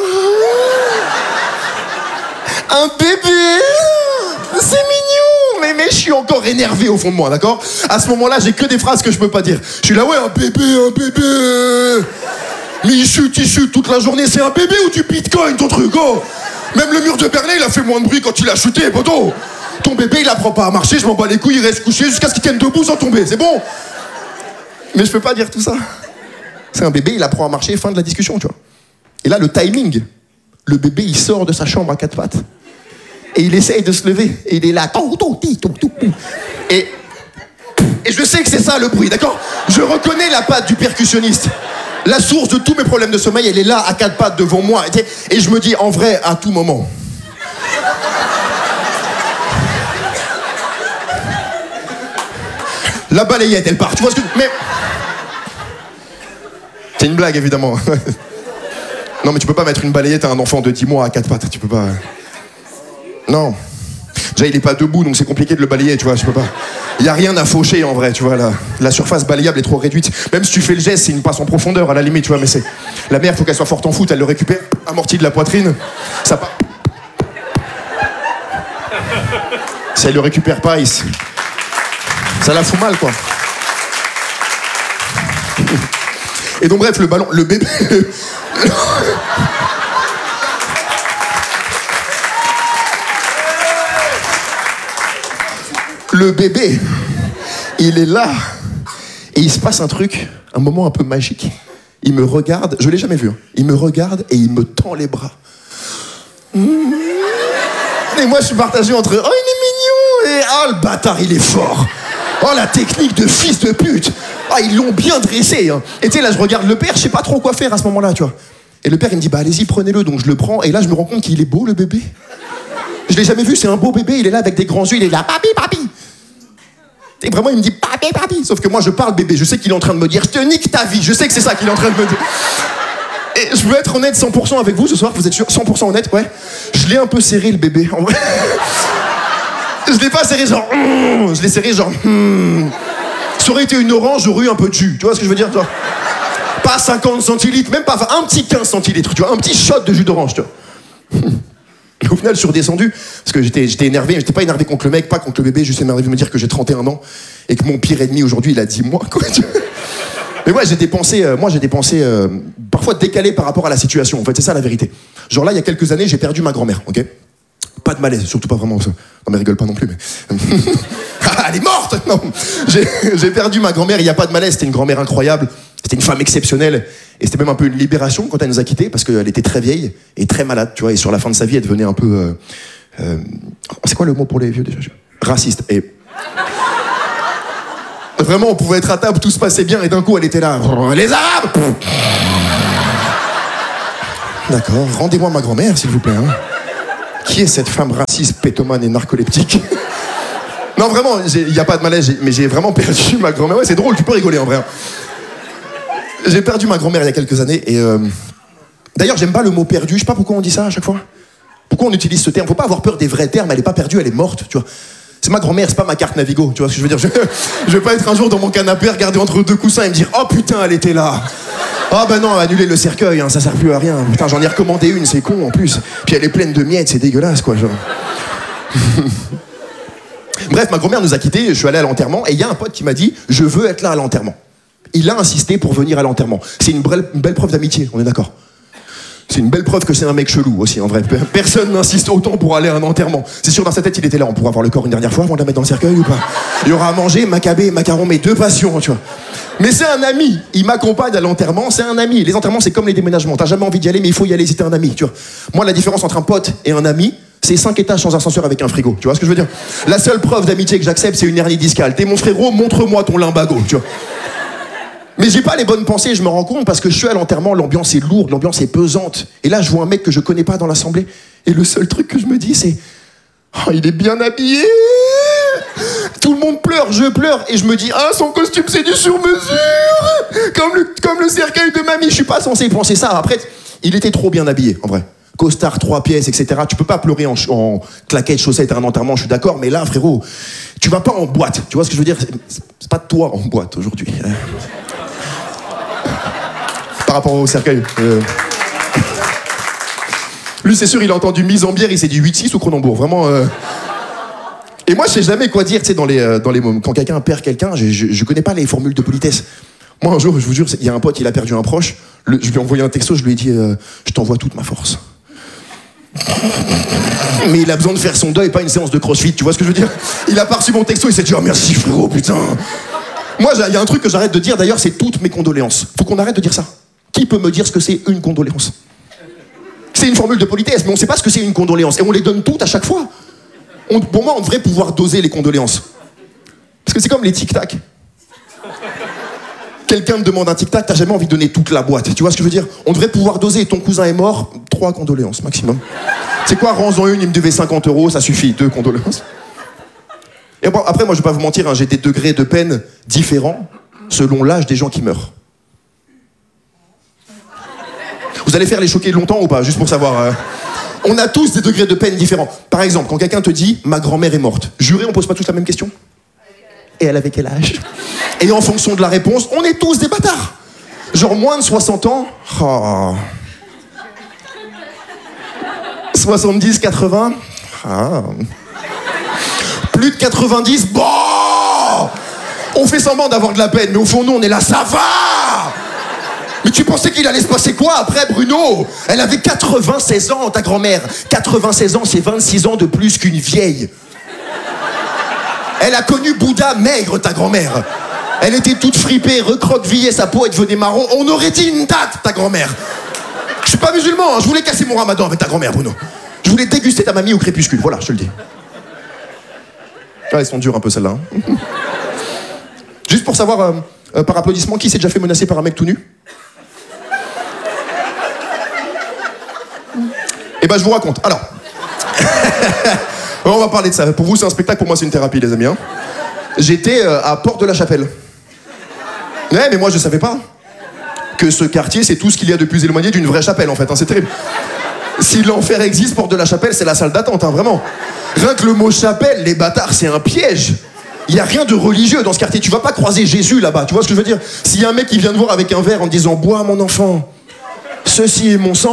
un bébé! C'est mignon! Mais, mais je suis encore énervé au fond de moi, d'accord? À ce moment-là, j'ai que des phrases que je peux pas dire. Je suis là, ouais, un bébé, un bébé! Mais il chute, il chute toute la journée. C'est un bébé ou du bitcoin, ton truc, oh! Même le mur de Berlin, il a fait moins de bruit quand il a chuté, poteau! Ton bébé, il apprend pas à marcher, je m'en bats les couilles, il reste couché jusqu'à ce qu'il tienne debout sans tomber, c'est bon? Mais je peux pas dire tout ça. C'est un bébé, il apprend à marcher, fin de la discussion, tu vois. Et là, le timing. Le bébé, il sort de sa chambre à quatre pattes. Et il essaye de se lever. Et il est là. Et, et je sais que c'est ça le bruit, d'accord? Je reconnais la patte du percussionniste. La source de tous mes problèmes de sommeil, elle est là, à quatre pattes devant moi. Et je me dis, en vrai, à tout moment. La balayette, elle part. Tu vois ce que... Mais... C'est une blague, évidemment. Non, mais tu peux pas mettre une balayette à un enfant de dix mois à quatre pattes. Tu peux pas... Non. Déjà, il est pas debout, donc c'est compliqué de le balayer, tu vois. Je peux pas... Il y a rien à faucher, en vrai, tu vois. La, la surface balayable est trop réduite. Même si tu fais le geste, c'est une passe en profondeur, à la limite, tu vois. Mais c'est... La mère, faut qu'elle soit forte en foot. Elle le récupère, amorti de la poitrine. Ça part... Si elle le récupère pas, il... Ça la fout mal, quoi. Et donc, bref, le ballon, le bébé... Le bébé, il est là. Et il se passe un truc, un moment un peu magique. Il me regarde, je l'ai jamais vu, hein. Il me regarde et il me tend les bras. Et moi, je suis partagé entre... Oh, il est mignon! Et oh, le bâtard, il est fort! Oh, la technique de fils de pute! Ah, ils l'ont bien dressé, hein. Et tu sais, là, je regarde le père, je sais pas trop quoi faire à ce moment-là, tu vois. Et le père, il me dit, bah, allez-y, prenez-le. Donc, je le prends. Et là, je me rends compte qu'il est beau, le bébé. Je l'ai jamais vu, c'est un beau bébé. Il est là avec des grands yeux, il est là, papi, papi. Et vraiment, il me dit, papi, papi. Sauf que moi, je parle bébé. Je sais qu'il est en train de me dire, je te nique ta vie. Je sais que c'est ça qu'il est en train de me dire. Et je veux être honnête cent pour cent avec vous ce soir. Vous êtes sûr? cent pour cent honnête? Ouais. Je l'ai un peu serré, le bébé, en vrai. Je l'ai pas serré genre... Mm, je l'ai serré genre... Mm. Ça aurait été une orange, j'aurais eu un peu de jus. Tu vois ce que je veux dire, toi? Pas cinquante centilitres, même pas... Enfin, un petit quinze centilitres, tu vois. Un petit shot de jus d'orange, tu vois. Au final, je suis redescendu, parce que j'étais, j'étais énervé. J'étais pas énervé contre le mec, pas contre le bébé. Juste énervé de me dire que j'ai trente et un ans et que mon pire ennemi aujourd'hui, il a dix mois, quoi. Mais ouais, j'ai des pensées, euh, moi j'ai des pensées euh, parfois décalées par rapport à la situation. En fait, c'est ça la vérité. Genre là, il y a quelques années, j'ai perdu ma grand-mère, ok? Pas de malaise, surtout pas vraiment ça. Non mais rigole pas non plus, mais... Elle est morte! Non, j'ai, j'ai perdu ma grand-mère, il n'y a pas de malaise, c'était une grand-mère incroyable, c'était une femme exceptionnelle, et c'était même un peu une libération quand elle nous a quittés, parce qu'elle était très vieille et très malade, tu vois, et sur la fin de sa vie, elle devenait un peu... Euh, euh, c'est quoi le mot pour les vieux déjà? Raciste. Et... Vraiment, on pouvait être à table, tout se passait bien, et d'un coup, elle était là. Les Arabes! D'accord, rendez-moi ma grand-mère, s'il vous plaît. Hein. Qui est cette femme raciste, pétomane et narcoleptique? Non, vraiment, il n'y a pas de malaise, mais j'ai vraiment perdu ma grand-mère. Ouais, c'est drôle, tu peux rigoler en vrai. Hein. J'ai perdu ma grand-mère il y a quelques années et... Euh... D'ailleurs, j'aime pas le mot perdu, je sais pas pourquoi on dit ça à chaque fois. Pourquoi on utilise ce terme? Faut pas avoir peur des vrais termes, elle est pas perdue, elle est morte, tu vois. C'est ma grand-mère, c'est pas ma carte Navigo, tu vois ce que je veux dire. Je, je vais pas être un jour dans mon canapé, regarder entre deux coussins et me dire « Oh putain, elle était là !» Ah ben non, annuler le cercueil, hein, ça sert plus à rien. Putain, j'en ai recommandé une, c'est con en plus. Puis elle est pleine de miettes, c'est dégueulasse quoi, genre. Bref, ma grand-mère nous a quittés, je suis allé à l'enterrement et il y a un pote qui m'a dit « Je veux être là à l'enterrement ». Il a insisté pour venir à l'enterrement. C'est une belle, une belle preuve d'amitié, on est d'accord. C'est une belle preuve que c'est un mec chelou aussi, en vrai. Personne n'insiste autant pour aller à un enterrement. C'est sûr, dans sa tête, il était là. On pourra voir le corps une dernière fois avant de la mettre dans le cercueil ou pas? Il y aura à manger, macabé, macaron, mes deux passions, tu vois. Mais c'est un ami. Il m'accompagne à l'enterrement, c'est un ami. Les enterrements, c'est comme les déménagements. T'as jamais envie d'y aller, mais il faut y aller si t'es un ami, tu vois. Moi, la différence entre un pote et un ami, c'est cinq étages sans ascenseur avec un frigo. Tu vois ce que je veux dire? La seule preuve d'amitié que j'accepte, c'est une hernie discale. T'es mon frérot, montre-moi ton limbago, tu vois. Mais j'ai pas les bonnes pensées, je me rends compte, parce que je suis à l'enterrement, l'ambiance est lourde, l'ambiance est pesante. Et là, je vois un mec que je connais pas dans l'assemblée. Et le seul truc que je me dis, c'est... Oh, il est bien habillé. Tout le monde pleure, je pleure. Et je me dis, ah, son costume, c'est du sur-mesure. Comme le, comme le cercueil de mamie. Je suis pas censé penser ça. Après, il était trop bien habillé, en vrai. Costard, trois pièces, et cetera. Tu peux pas pleurer en, en claquettes, chaussettes à un enterrement, je suis d'accord. Mais là, frérot, tu vas pas en boîte. Tu vois ce que je veux dire? C'est pas toi en boîte aujourd'hui. Par rapport au cercueil. Euh... Lui, c'est sûr, il a entendu mise en bière, il s'est dit huit six ou Cronenbourg. Vraiment. Euh... Et moi, je sais jamais quoi dire, tu sais, dans les, euh, dans les moments. Quand quelqu'un perd quelqu'un, je, je, je connais pas les formules de politesse. Moi, un jour, je vous jure, il y a un pote, il a perdu un proche. Le, je lui ai envoyé un texto, je lui ai dit euh, je t'envoie toute ma force. Mais il a besoin de faire son deuil, pas une séance de crossfit, tu vois ce que je veux dire? Il a pas reçu mon texto, il s'est dit oh merci frérot, putain. Moi, il y a un truc que j'arrête de dire, d'ailleurs, c'est toutes mes condoléances. Faut qu'on arrête de dire ça. Qui peut me dire ce que c'est une condoléance? C'est une formule de politesse, mais on sait pas ce que c'est une condoléance. Et on les donne toutes à chaque fois. On, pour moi, on devrait pouvoir doser les condoléances. Parce que c'est comme les tic-tac. Quelqu'un te demande un tic-tac, t'as jamais envie de donner toute la boîte. Tu vois ce que je veux dire? On devrait pouvoir doser. Ton cousin est mort, trois condoléances maximum. C'est quoi, rends-en une, il me devait cinquante euros, ça suffit, deux condoléances. Et bon, après, moi, je vais pas vous mentir, hein, j'ai des degrés de peine différents selon l'âge des gens qui meurent. Vous allez faire les choquer longtemps ou pas, juste pour savoir euh... On a tous des degrés de peine différents. Par exemple, quand quelqu'un te dit « ma grand-mère est morte », juré, on pose pas tous la même question? Et elle avait quel âge? Et en fonction de la réponse, on est tous des bâtards. Genre moins de soixante ans, oh. soixante-dix, quatre-vingts, ah. Plus de quatre-vingt-dix, bon. On fait semblant d'avoir de la peine, mais au fond, nous, on est là, ça va. Mais tu pensais qu'il allait se passer quoi après, Bruno? Elle avait quatre-vingt-seize ans, ta grand-mère. quatre-vingt-seize ans, c'est vingt-six ans de plus qu'une vieille. Elle a connu Bouddha maigre, ta grand-mère. Elle était toute fripée, recroquevillée, sa peau, elle devenait marron. On aurait dit une date, ta grand-mère. Je suis pas musulman, hein. Je voulais casser mon ramadan avec ta grand-mère, Bruno. Je voulais déguster ta mamie au crépuscule, voilà, je te le dis. Ah, elles sont dures un peu, celles-là. Hein. Juste pour savoir, euh, euh, par applaudissement, qui s'est déjà fait menacer par un mec tout nu? Eh ben, je vous raconte. Alors... On va parler de ça. Pour vous, c'est un spectacle, pour moi, c'est une thérapie, les amis. Hein. J'étais euh, à Porte-de-la-Chapelle. Ouais, mais moi, je savais pas que ce quartier, c'est tout ce qu'il y a de plus éloigné d'une vraie chapelle, en fait. Hein, c'est terrible. Si l'enfer existe, Porte-de-la-Chapelle, c'est la salle d'attente, hein, vraiment. Rien que le mot chapelle, les bâtards, c'est un piège. Il y a rien de religieux dans ce quartier. Tu vas pas croiser Jésus là-bas, tu vois ce que je veux dire? S'il y a un mec qui vient te voir avec un verre en te disant « Bois, mon enfant, ceci est mon sang »,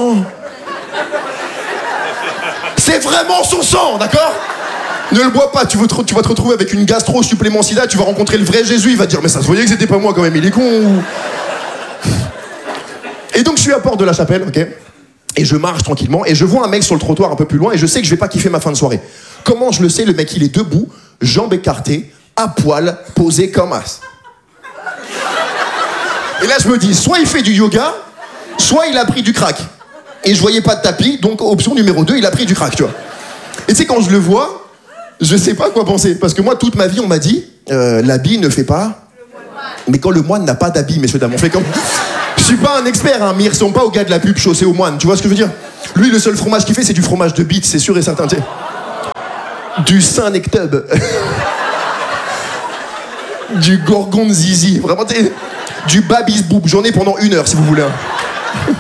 c'est vraiment son sang, d'accord? Ne le bois pas, tu, veux te, tu vas te retrouver avec une gastro supplément sida, tu vas rencontrer le vrai Jésus, il va te dire mais ça se voyait que c'était pas moi quand même, il est con ou... Et donc je suis à Porte-de-la-Chapelle, ok? Et je marche tranquillement, et je vois un mec sur le trottoir un peu plus loin, et je sais que je vais pas kiffer ma fin de soirée. Comment je le sais? Le mec il est debout, jambes écartées, à poil, posé comme as. Et là je me dis, soit il fait du yoga, soit il a pris du crack. Et je voyais pas de tapis, donc option numéro deux, il a pris du crack, tu vois. Et tu sais, quand je le vois, je sais pas quoi penser. Parce que moi, toute ma vie, on m'a dit, euh, l'habit ne fait pas... Mais quand le moine n'a pas d'habit, messieurs, dames, on fait comme... Je suis pas un expert, hein, mais il ressemble pas au gars de la pub chaussée aux moines, tu vois ce que je veux dire? Lui, le seul fromage qu'il fait, c'est du fromage de bite, c'est sûr et certain, tu sais. Du Saint-Nectub. Du Gorgonzizi, vraiment, tu sais, du Babis Boob. J'en ai pendant une heure, si vous voulez. Hein.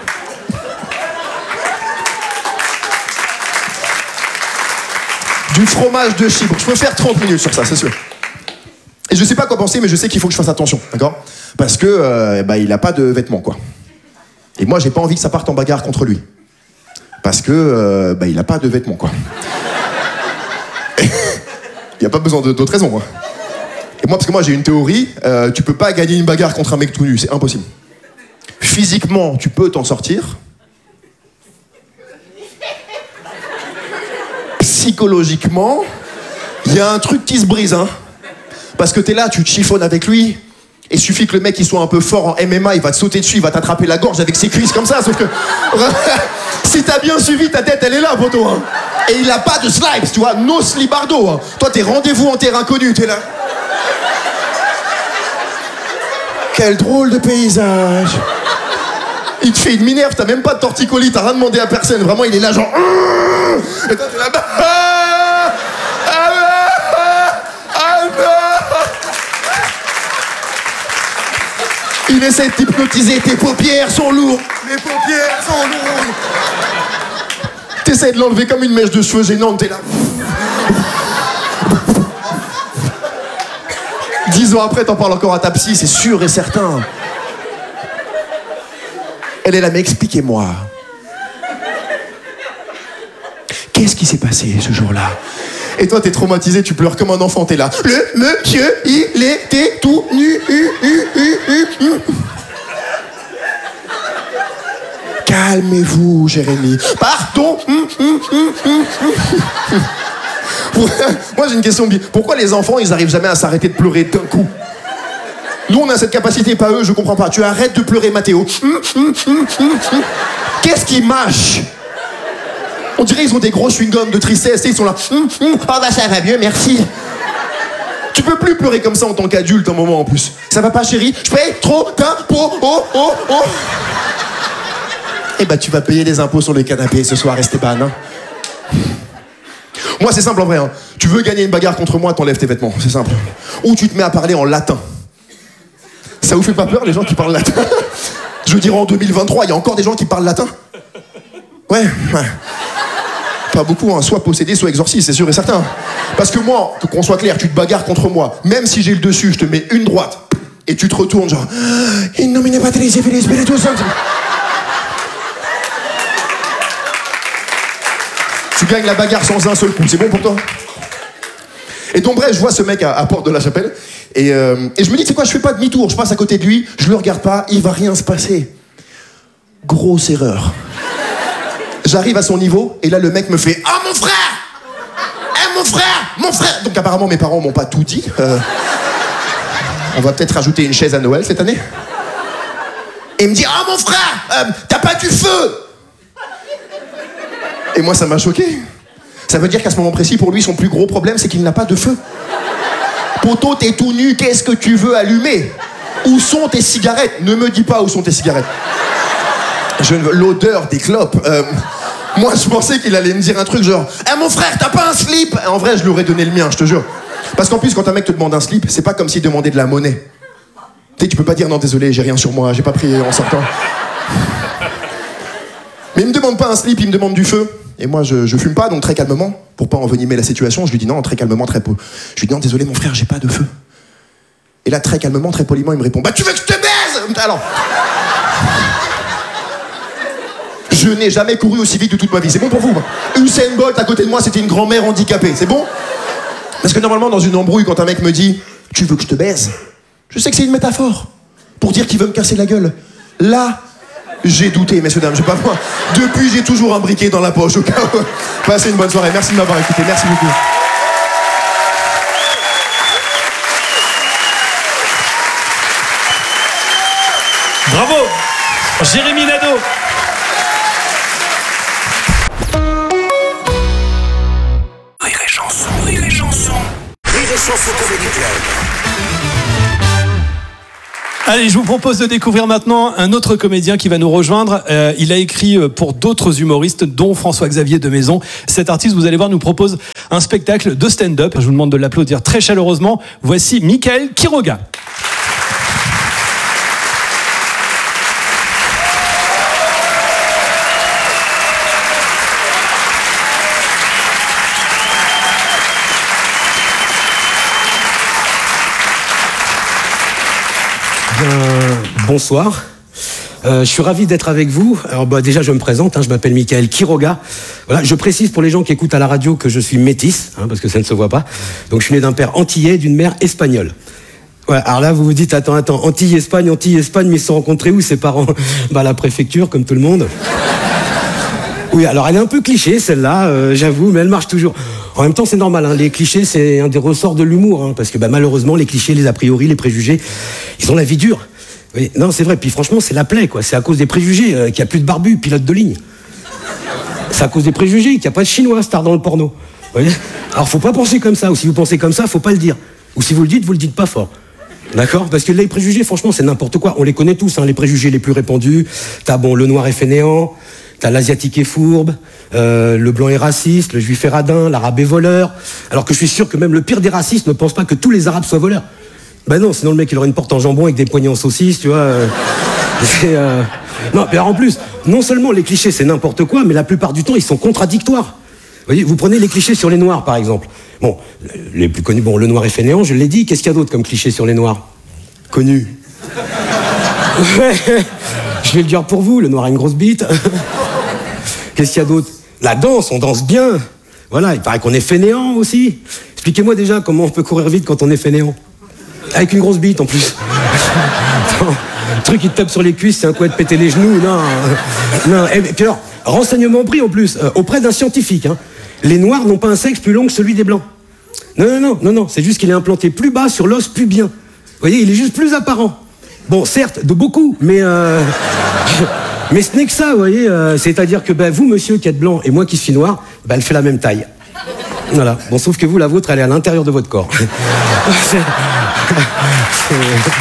Du fromage de chibre. Je peux faire trente minutes sur ça, c'est sûr. Et je sais pas quoi penser, mais je sais qu'il faut que je fasse attention, d'accord? Parce que, euh, bah, il a pas de vêtements, quoi. Et moi, j'ai pas envie que ça parte en bagarre contre lui. Parce que, euh, bah, il a pas de vêtements, quoi. Il y a pas besoin de, d'autres raisons, hein. Et moi, parce que moi, j'ai une théorie, euh, tu peux pas gagner une bagarre contre un mec tout nu, c'est impossible. Physiquement, tu peux t'en sortir. Psychologiquement, il y a un truc qui se brise, hein. Parce que t'es là, tu te chiffonnes avec lui, et suffit que le mec il soit un peu fort en M M A, il va te sauter dessus, il va t'attraper la gorge avec ses cuisses comme ça, sauf que... si t'as bien suivi, ta tête elle est là, poteau, hein. Et il a pas de slips, tu vois, no slibardo, hein. Toi, t'es rendez-vous en terrain connu, t'es là. Quel drôle de paysage. Il te fait une minerve, t'as même pas de torticolis, t'as rien demandé à personne. Vraiment, il est là genre... Et toi, t'es là-bas... Ah, ah, ah, ah, il essaie de t'hypnotiser, tes paupières sont lourdes. Les paupières sont lourdes. T'essaies de l'enlever comme une mèche de cheveux gênante, t'es là... Dix ans après, t'en parles encore à ta psy, c'est sûr et certain. Elle est là, mais expliquez-moi. Qu'est-ce qui s'est passé ce jour-là? Et toi, t'es traumatisé, tu pleures comme un enfant, t'es là. Le monsieur, il était tout nu. U, u, u, u, u. Calmez-vous, Jérémy. Pardon. Hum, hum, hum, hum, hum. Moi, j'ai une question. Pourquoi les enfants, ils arrivent jamais à s'arrêter de pleurer d'un coup? Nous, on a cette capacité, pas eux, je comprends pas. Tu arrêtes de pleurer, Mathéo. Hum, hum, hum, hum, hum. Qu'est-ce qui mâche? On dirait qu'ils ont des gros chewing-gums de tristesse et ils sont là. Hum, hum. Oh bah ça va mieux, merci. Tu peux plus pleurer comme ça en tant qu'adulte un moment en plus. Ça va pas, chérie? Je paye trop d'impôts. Oh, oh, oh. Eh bah, tu vas payer des impôts sur les canapés ce soir, Esteban. Hein. Moi, c'est simple en vrai. Hein. Tu veux gagner une bagarre contre moi, t'enlèves tes vêtements. C'est simple. Ou tu te mets à parler en latin. Ça vous fait pas peur, les gens qui parlent latin? Je veux dire, en deux mille vingt-trois, il y a encore des gens qui parlent latin? Ouais, ouais. Pas beaucoup, hein. Soit possédé, soit exorciste, c'est sûr et certain. Parce que moi, qu'on soit clair, tu te bagarres contre moi. Même si j'ai le dessus, je te mets une droite. Et tu te retournes genre... In nomine Patris et Filii Spiritus Sancti. Tu gagnes la bagarre sans un seul coup, c'est bon pour toi? Et donc bref, je vois ce mec à, à Porte de la Chapelle, et, euh, et je me dis, tu sais quoi, je fais pas demi-tour, je passe à côté de lui, je le regarde pas, il va rien se passer. Grosse erreur. J'arrive à son niveau, et là le mec me fait « Ah, mon frère! Eh, mon frère! Mon frère !» Donc apparemment mes parents m'ont pas tout dit. Euh, on va peut-être rajouter une chaise à Noël cette année. Et il me dit « Ah, mon frère! Euh, t'as pas du feu !» Et moi, ça m'a choqué. Ça veut dire qu'à ce moment précis, pour lui, son plus gros problème, c'est qu'il n'a pas de feu. Poto, t'es tout nu, qu'est-ce que tu veux allumer? Où sont tes cigarettes? Ne me dis pas où sont tes cigarettes. Je ne veux... L'odeur des clopes. Euh, moi, je pensais qu'il allait me dire un truc genre « Eh, mon frère, t'as pas un slip ?» En vrai, je lui aurais donné le mien, je te jure. Parce qu'en plus, quand un mec te demande un slip, c'est pas comme s'il demandait de la monnaie. Tu sais, tu peux pas dire « Non, désolé, j'ai rien sur moi, j'ai pas pris en sortant. » Mais il me demande pas un slip, il me demande du feu. Et moi, je, je fume pas, donc très calmement, pour pas envenimer la situation, je lui dis non, très calmement, très po... Je lui dis non, désolé, mon frère, j'ai pas de feu. Et là, très calmement, très poliment, il me répond bah, tu veux que je te baise? Alors. Je n'ai jamais couru aussi vite de toute ma vie, c'est bon pour vous? Usain Bolt à côté de moi, c'était une grand-mère handicapée, c'est bon? Parce que normalement, dans une embrouille, quand un mec me dit tu veux que je te baise? Je sais que c'est une métaphore pour dire qu'il veut me casser la gueule. Là, j'ai douté, messieurs, dames, je sais pas moi. Depuis, j'ai toujours un briquet dans la poche, au cas où. Passez une bonne soirée. Merci de m'avoir écouté. Merci beaucoup. Bravo, Jérémy Nadeau. Rire et chanson, rire et chanson. Rire et chanson Comedy Club. Allez, je vous propose de découvrir maintenant un autre comédien qui va nous rejoindre. Euh, il a écrit pour d'autres humoristes, dont François-Xavier de Maison. Cet artiste, vous allez voir, nous propose un spectacle de stand-up. Je vous demande de l'applaudir très chaleureusement. Voici Michael Quiroga. Euh, bonsoir, euh, je suis ravi d'être avec vous. Alors bah, déjà je me présente, hein, je m'appelle Michael Quiroga. Voilà, je précise pour les gens qui écoutent à la radio que je suis métis, hein, parce que ça ne se voit pas. Donc je suis né d'un père antillais, d'une mère espagnole. Ouais, alors là vous vous dites attends, attends, Antilles, Espagne, Antilles, Espagne, mais ils se sont rencontrés où ses parents? Bah à la préfecture, comme tout le monde. Oui, alors elle est un peu cliché celle-là, euh, j'avoue, mais elle marche toujours. En même temps, c'est normal, hein, les clichés, c'est un des ressorts de l'humour, hein, parce que bah, malheureusement, les clichés, les a priori, les préjugés, ils ont la vie dure. Oui, non, c'est vrai, puis franchement, c'est la plaie, quoi. C'est à cause des préjugés euh, qu'il n'y a plus de barbu, pilote de ligne. C'est à cause des préjugés qu'il n'y a pas de chinois star dans le porno. Vous voyez ? Alors, faut pas penser comme ça, ou si vous pensez comme ça, faut pas le dire. Ou si vous le dites, vous le dites pas fort. D'accord ? Parce que les préjugés, franchement, c'est n'importe quoi. On les connaît tous, hein, les préjugés les plus répandus. T'as, bon, le noir est fainéant. T'as l'asiatique est fourbe, euh, le blanc est raciste, le juif est radin, l'arabe est voleur. Alors que je suis sûr que même le pire des racistes ne pense pas que tous les arabes soient voleurs. Ben non, sinon le mec il aurait une porte en jambon avec des poignets en saucisse, tu vois. Euh, c'est, euh... Non, mais alors en plus, non seulement les clichés c'est n'importe quoi, mais la plupart du temps ils sont contradictoires. Vous voyez, vous prenez les clichés sur les noirs par exemple. Bon, les plus connus, bon, le noir est fainéant, je l'ai dit. Qu'est-ce qu'il y a d'autre comme cliché sur les noirs? Connu. Je vais le dire pour vous, le noir a une grosse bite. Qu'est-ce qu'il y a d'autre? La danse, on danse bien. Voilà, il paraît qu'on est fainéant aussi. Expliquez-moi déjà comment on peut courir vite quand on est fainéant. Avec une grosse bite en plus. Le truc qui te tape sur les cuisses, c'est un coup de péter les genoux. Non, non. Et puis alors, renseignement pris en plus, euh, auprès d'un scientifique. Hein. Les noirs n'ont pas un sexe plus long que celui des blancs. Non, non, non, non, non. C'est juste qu'il est implanté plus bas sur l'os pubien. Vous voyez, il est juste plus apparent. Bon, certes, de beaucoup, mais... Euh... Mais ce n'est que ça, vous voyez. Euh, c'est-à-dire que bah, vous, monsieur, qui êtes blanc, et moi qui suis noir, bah, elle fait la même taille. Voilà. Bon, sauf que vous, la vôtre, elle est à l'intérieur de votre corps. c'est... C'est...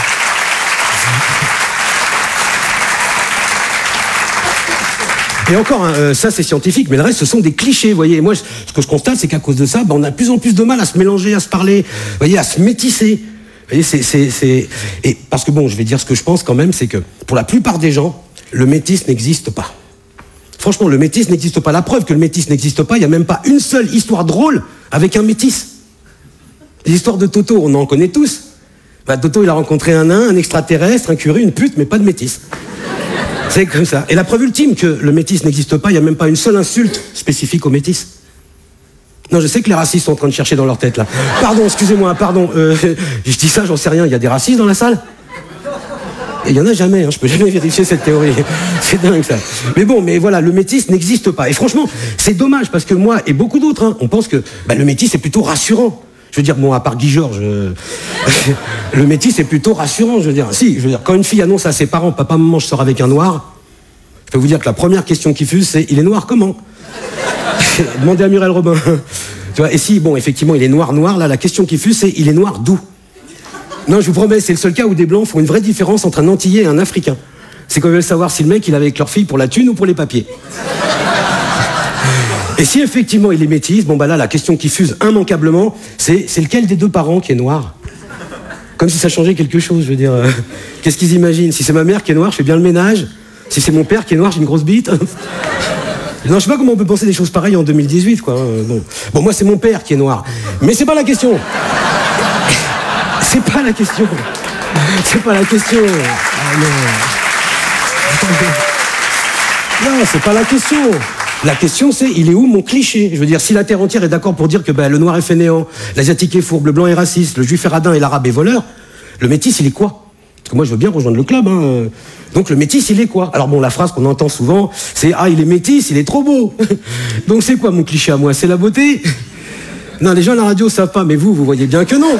Et encore, hein, euh, ça c'est scientifique, mais le reste, ce sont des clichés, vous voyez. Et moi, je, ce que je constate, c'est qu'à cause de ça, bah, on a de plus en plus de mal à se mélanger, à se parler, vous voyez, à se métisser. Vous voyez, c'est, c'est, c'est... Et parce que bon, je vais dire ce que je pense quand même, c'est que pour la plupart des gens, le métis n'existe pas. Franchement, le métis n'existe pas. La preuve que le métis n'existe pas, il n'y a même pas une seule histoire drôle avec un métis. Les histoires de Toto, on en connaît tous. Bah, Toto, il a rencontré un nain, un extraterrestre, un curé, une pute, mais pas de métis. C'est comme ça. Et la preuve ultime que le métis n'existe pas, il n'y a même pas une seule insulte spécifique au métis. Non, je sais que les racistes sont en train de chercher dans leur tête, là. Pardon, excusez-moi, pardon. Euh, je dis ça, j'en sais rien. Il y a des racistes dans la salle ? Et il n'y en a jamais, hein, je peux jamais vérifier cette théorie. C'est dingue, ça. Mais bon, mais voilà, le métis n'existe pas. Et franchement, c'est dommage, parce que moi et beaucoup d'autres, hein, on pense que bah, le métis est plutôt rassurant. Je veux dire, bon, à part Guy Georges, euh, le métis est plutôt rassurant, je veux dire. Si, je veux dire, quand une fille annonce à ses parents, papa, maman, je sors avec un noir, je peux vous dire que la première question qui fuse, c'est, il est noir comment? Demandez à Muriel Robin. Tu vois, et si, bon, effectivement, il est noir, noir, là, la question qui fuse, c'est, il est noir d'où? Non, je vous promets, c'est le seul cas où des blancs font une vraie différence entre un Antillais et un Africain. C'est qu'on veut savoir si le mec, il est avec leur fille pour la thune ou pour les papiers. Et si effectivement il est métis, bon bah là, la question qui fuse immanquablement, c'est, c'est lequel des deux parents qui est noir? Comme si ça changeait quelque chose, je veux dire. Euh, qu'est-ce qu'ils imaginent? Si c'est ma mère qui est noire, je fais bien le ménage. Si c'est mon père qui est noir, j'ai une grosse bite. Non, je sais pas comment on peut penser des choses pareilles en deux mille dix-huit, quoi. Euh, bon. bon, moi, c'est mon père qui est noir. Mais c'est pas la question. C'est pas la question. C'est pas la question. Ah, non, non c'est pas la question. La question, c'est, il est où mon cliché? Je veux dire, si la Terre entière est d'accord pour dire que bah, le noir est fainéant, l'asiatique est fourbe, le blanc est raciste, le juif est radin et l'arabe est voleur, le métis, il est quoi? Parce que moi, je veux bien rejoindre le club. Hein. Donc, le métis, il est quoi? Alors bon, la phrase qu'on entend souvent, c'est « Ah, il est métis, il est trop beau !» Donc, c'est quoi mon cliché à moi? C'est la beauté? Non, les gens à la radio savent pas, mais vous, vous voyez bien que non.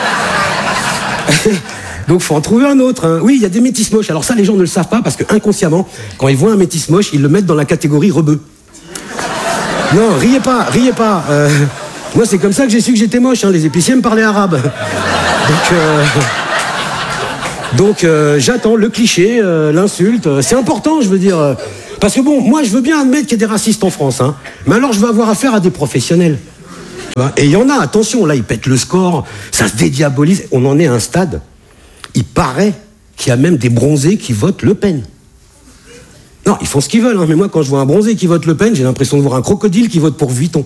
Donc, faut en trouver un autre. Hein. Oui, il y a des métis moches. Alors ça, les gens ne le savent pas parce que inconsciemment, quand ils voient un métis moche, ils le mettent dans la catégorie rebeu. Non, riez pas, riez pas. Euh, moi, c'est comme ça que j'ai su que j'étais moche. Hein. Les épiciers me parlaient arabe. Donc, euh... Donc euh, j'attends le cliché, euh, l'insulte. Euh, c'est important, je veux dire. Euh, parce que bon, moi je veux bien admettre qu'il y a des racistes en France, hein, mais alors je veux avoir affaire à des professionnels. Tu vois. Et il y en a, attention, là ils pètent le score, ça se dédiabolise. On en est à un stade. Il paraît qu'il y a même des bronzés qui votent Le Pen. Non, ils font ce qu'ils veulent, hein, mais moi quand je vois un bronzé qui vote Le Pen, j'ai l'impression de voir un crocodile qui vote pour Vuitton.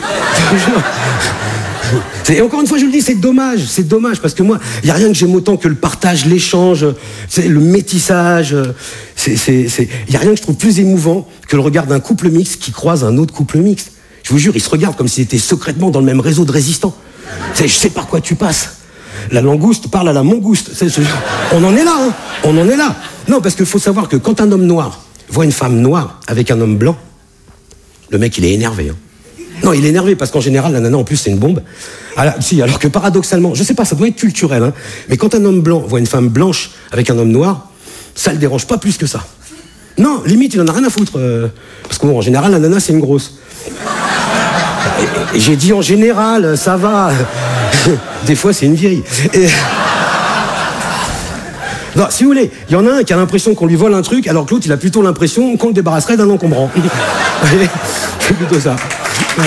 Et encore une fois, je le dis, c'est dommage, c'est dommage, parce que moi, il n'y a rien que j'aime autant que le partage, l'échange, c'est le métissage. C'est, c'est, c'est... Il n'y a rien que je trouve plus émouvant que le regard d'un couple mixte qui croise un autre couple mixte. Je vous jure, ils se regardent comme s'ils étaient secrètement dans le même réseau de résistants. C'est, je sais par quoi tu passes. La langouste parle à la mangouste. C'est, c'est... On en est là, hein. On en est là. Non, parce qu'il faut savoir que quand un homme noir voit une femme noire avec un homme blanc, le mec, il est énervé, hein. Non, il est énervé parce qu'en général, la nana, en plus, c'est une bombe. Alors, si, alors que paradoxalement, je sais pas, ça doit être culturel, hein, mais quand un homme blanc voit une femme blanche avec un homme noir, ça le dérange pas plus que ça. Non, limite, il en a rien à foutre. Euh, parce qu'en général, la nana, c'est une grosse. Et, et j'ai dit en général, ça va. Des fois, c'est une vieille. Et... Non, si vous voulez, il y en a un qui a l'impression qu'on lui vole un truc, alors que l'autre, il a plutôt l'impression qu'on le débarrasserait d'un encombrant. C'est plutôt ça. Ouais.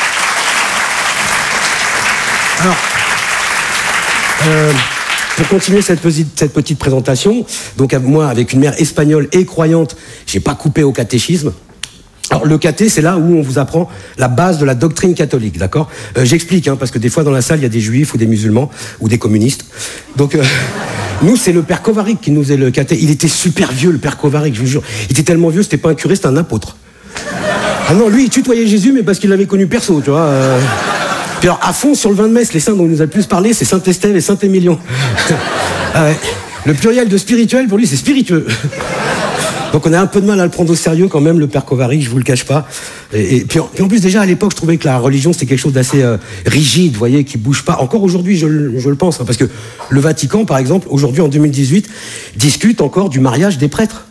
Alors, euh, pour continuer cette petite, cette petite présentation, donc moi, avec une mère espagnole et croyante, j'ai pas coupé au catéchisme. Alors le caté, c'est là où on vous apprend la base de la doctrine catholique, d'accord ? euh, J'explique, hein, parce que des fois dans la salle, il y a des juifs ou des musulmans ou des communistes. Donc euh, nous, c'est le père Kovarik qui nous est le caté. Il était super vieux, le père Kovarik, je vous jure. Il était tellement vieux, c'était pas un curé, c'était un apôtre. Ah non, lui, il tutoyait Jésus, mais parce qu'il l'avait connu perso, tu vois. Euh... Puis alors, à fond, sur le vin de messe, les saints dont il nous a le plus parlé, c'est Saint-Estève et Saint-Émilion. Ah ouais. Le pluriel de spirituel, pour lui, c'est spiritueux. Donc on a un peu de mal à le prendre au sérieux quand même, le père Kovarik, je vous le cache pas. Et, et puis, en, puis en plus, déjà, à l'époque, je trouvais que la religion, c'était quelque chose d'assez euh, rigide, vous voyez, qui bouge pas. Encore aujourd'hui, je, je le pense, hein, parce que le Vatican, par exemple, aujourd'hui, en deux mille dix-huit, discute encore du mariage des prêtres.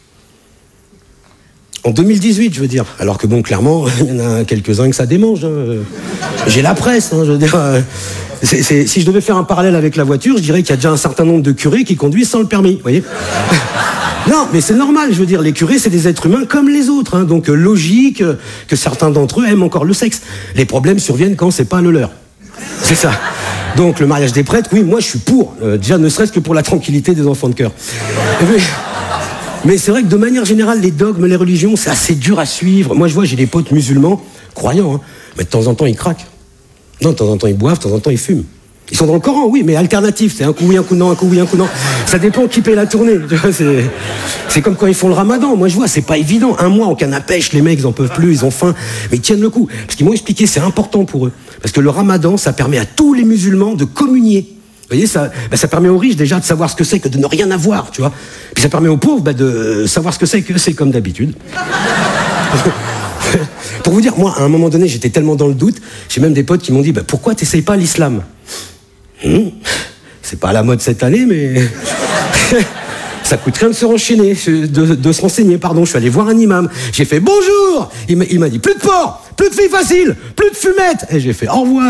En deux mille dix-huit, je veux dire. Alors que bon, clairement, il y en a quelques-uns que ça démange. Hein. J'ai la presse, hein, je veux dire. C'est, c'est, si je devais faire un parallèle avec la voiture, je dirais qu'il y a déjà un certain nombre de curés qui conduisent sans le permis, vous voyez. Non, mais c'est normal, je veux dire, les curés, c'est des êtres humains comme les autres. Hein, donc logique euh, que certains d'entre eux aiment encore le sexe. Les problèmes surviennent quand c'est pas le leur. C'est ça. Donc le mariage des prêtres, oui, moi je suis pour. Euh, déjà, ne serait-ce que pour la tranquillité des enfants de cœur. Mais... Mais c'est vrai que de manière générale, les dogmes, les religions, c'est assez dur à suivre. Moi, je vois, j'ai des potes musulmans, croyants, hein, mais de temps en temps, ils craquent. Non, de temps en temps, ils boivent, de temps en temps, ils fument. Ils sont dans le Coran, oui, mais alternatif. C'est un coup oui, un coup non, un coup oui, un coup non. Ça dépend qui paie la tournée. Tu vois, c'est... c'est comme quand ils font le ramadan. Moi, je vois, c'est pas évident. Un mois en canne à pêche, les mecs, ils en peuvent plus, ils ont faim. Mais ils tiennent le coup. Parce qu'ils m'ont expliqué, c'est important pour eux. Parce que le ramadan, ça permet à tous les musulmans de communier. Vous voyez, ça, bah, ça permet aux riches déjà de savoir ce que c'est que de ne rien avoir, tu vois. Puis ça permet aux pauvres bah, de savoir ce que c'est que c'est comme d'habitude. Pour vous dire, moi, à un moment donné, j'étais tellement dans le doute, j'ai même des potes qui m'ont dit bah, « Pourquoi t'essayes pas l'islam ?» hum, C'est pas à la mode cette année, mais... Ça coûte rien de se renchaîner, de, de se renseigner, pardon. Je suis allé voir un imam. J'ai fait « Bonjour !» Il m'a, il m'a dit « Plus de porc, plus de filles faciles, plus de fumettes !» Et j'ai fait « Au revoir !»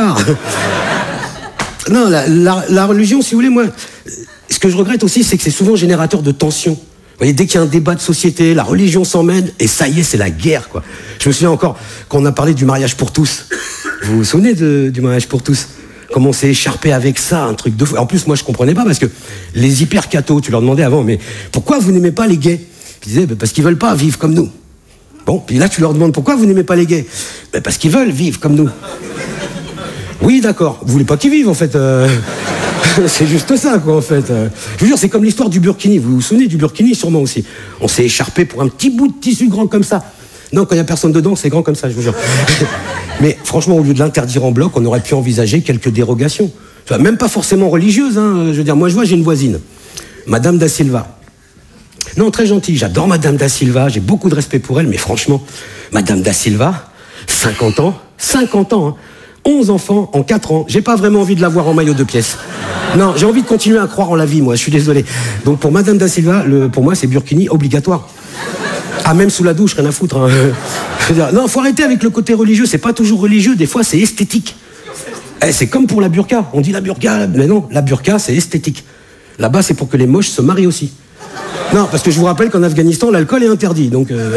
Non, la, la, la religion, si vous voulez, moi, ce que je regrette aussi, c'est que c'est souvent générateur de tensions. Vous voyez, dès qu'il y a un débat de société, la religion s'emmène, et ça y est, c'est la guerre, quoi. Je me souviens encore, quand on a parlé du mariage pour tous. Vous vous souvenez de, du mariage pour tous ? Comment on s'est écharpé avec ça, un truc de fou. En plus, moi, je comprenais pas, parce que les hyper-cathos, tu leur demandais avant, mais pourquoi vous n'aimez pas les gays ? Ils disaient, bah, parce qu'ils veulent pas vivre comme nous. Bon, puis là, tu leur demandes, pourquoi vous n'aimez pas les gays ? Bah, parce qu'ils veulent vivre comme nous. Oui, d'accord. Vous voulez pas qu'ils vivent, en fait. Euh... c'est juste ça, quoi, en fait. Euh... Je vous jure, c'est comme l'histoire du burkini. Vous vous souvenez du burkini, sûrement aussi. On s'est écharpé pour un petit bout de tissu grand comme ça. Non, quand il y a personne dedans, c'est grand comme ça, je vous jure. Mais franchement, au lieu de l'interdire en bloc, on aurait pu envisager quelques dérogations. Enfin, même pas forcément religieuses, hein. Je veux dire, moi, je vois, j'ai une voisine, Madame Da Silva. Non, très gentille. J'adore Madame Da Silva. J'ai beaucoup de respect pour elle, mais franchement, Madame Da Silva, cinquante ans, cinquante ans, hein. onze enfants en quatre ans. J'ai pas vraiment envie de la voir en maillot de pièces. Non, j'ai envie de continuer à croire en la vie, moi. Je suis désolé. Donc pour Madame Da Silva, le, pour moi, c'est burkini obligatoire. Ah, même sous la douche, rien à foutre. Hein. Je veux dire, non, faut arrêter avec le côté religieux. C'est pas toujours religieux. Des fois, c'est esthétique. Eh, c'est comme pour la burqa. On dit la burqa, mais non, la burqa, c'est esthétique. Là-bas, c'est pour que les moches se marient aussi. Non, parce que je vous rappelle qu'en Afghanistan, l'alcool est interdit, donc... Euh...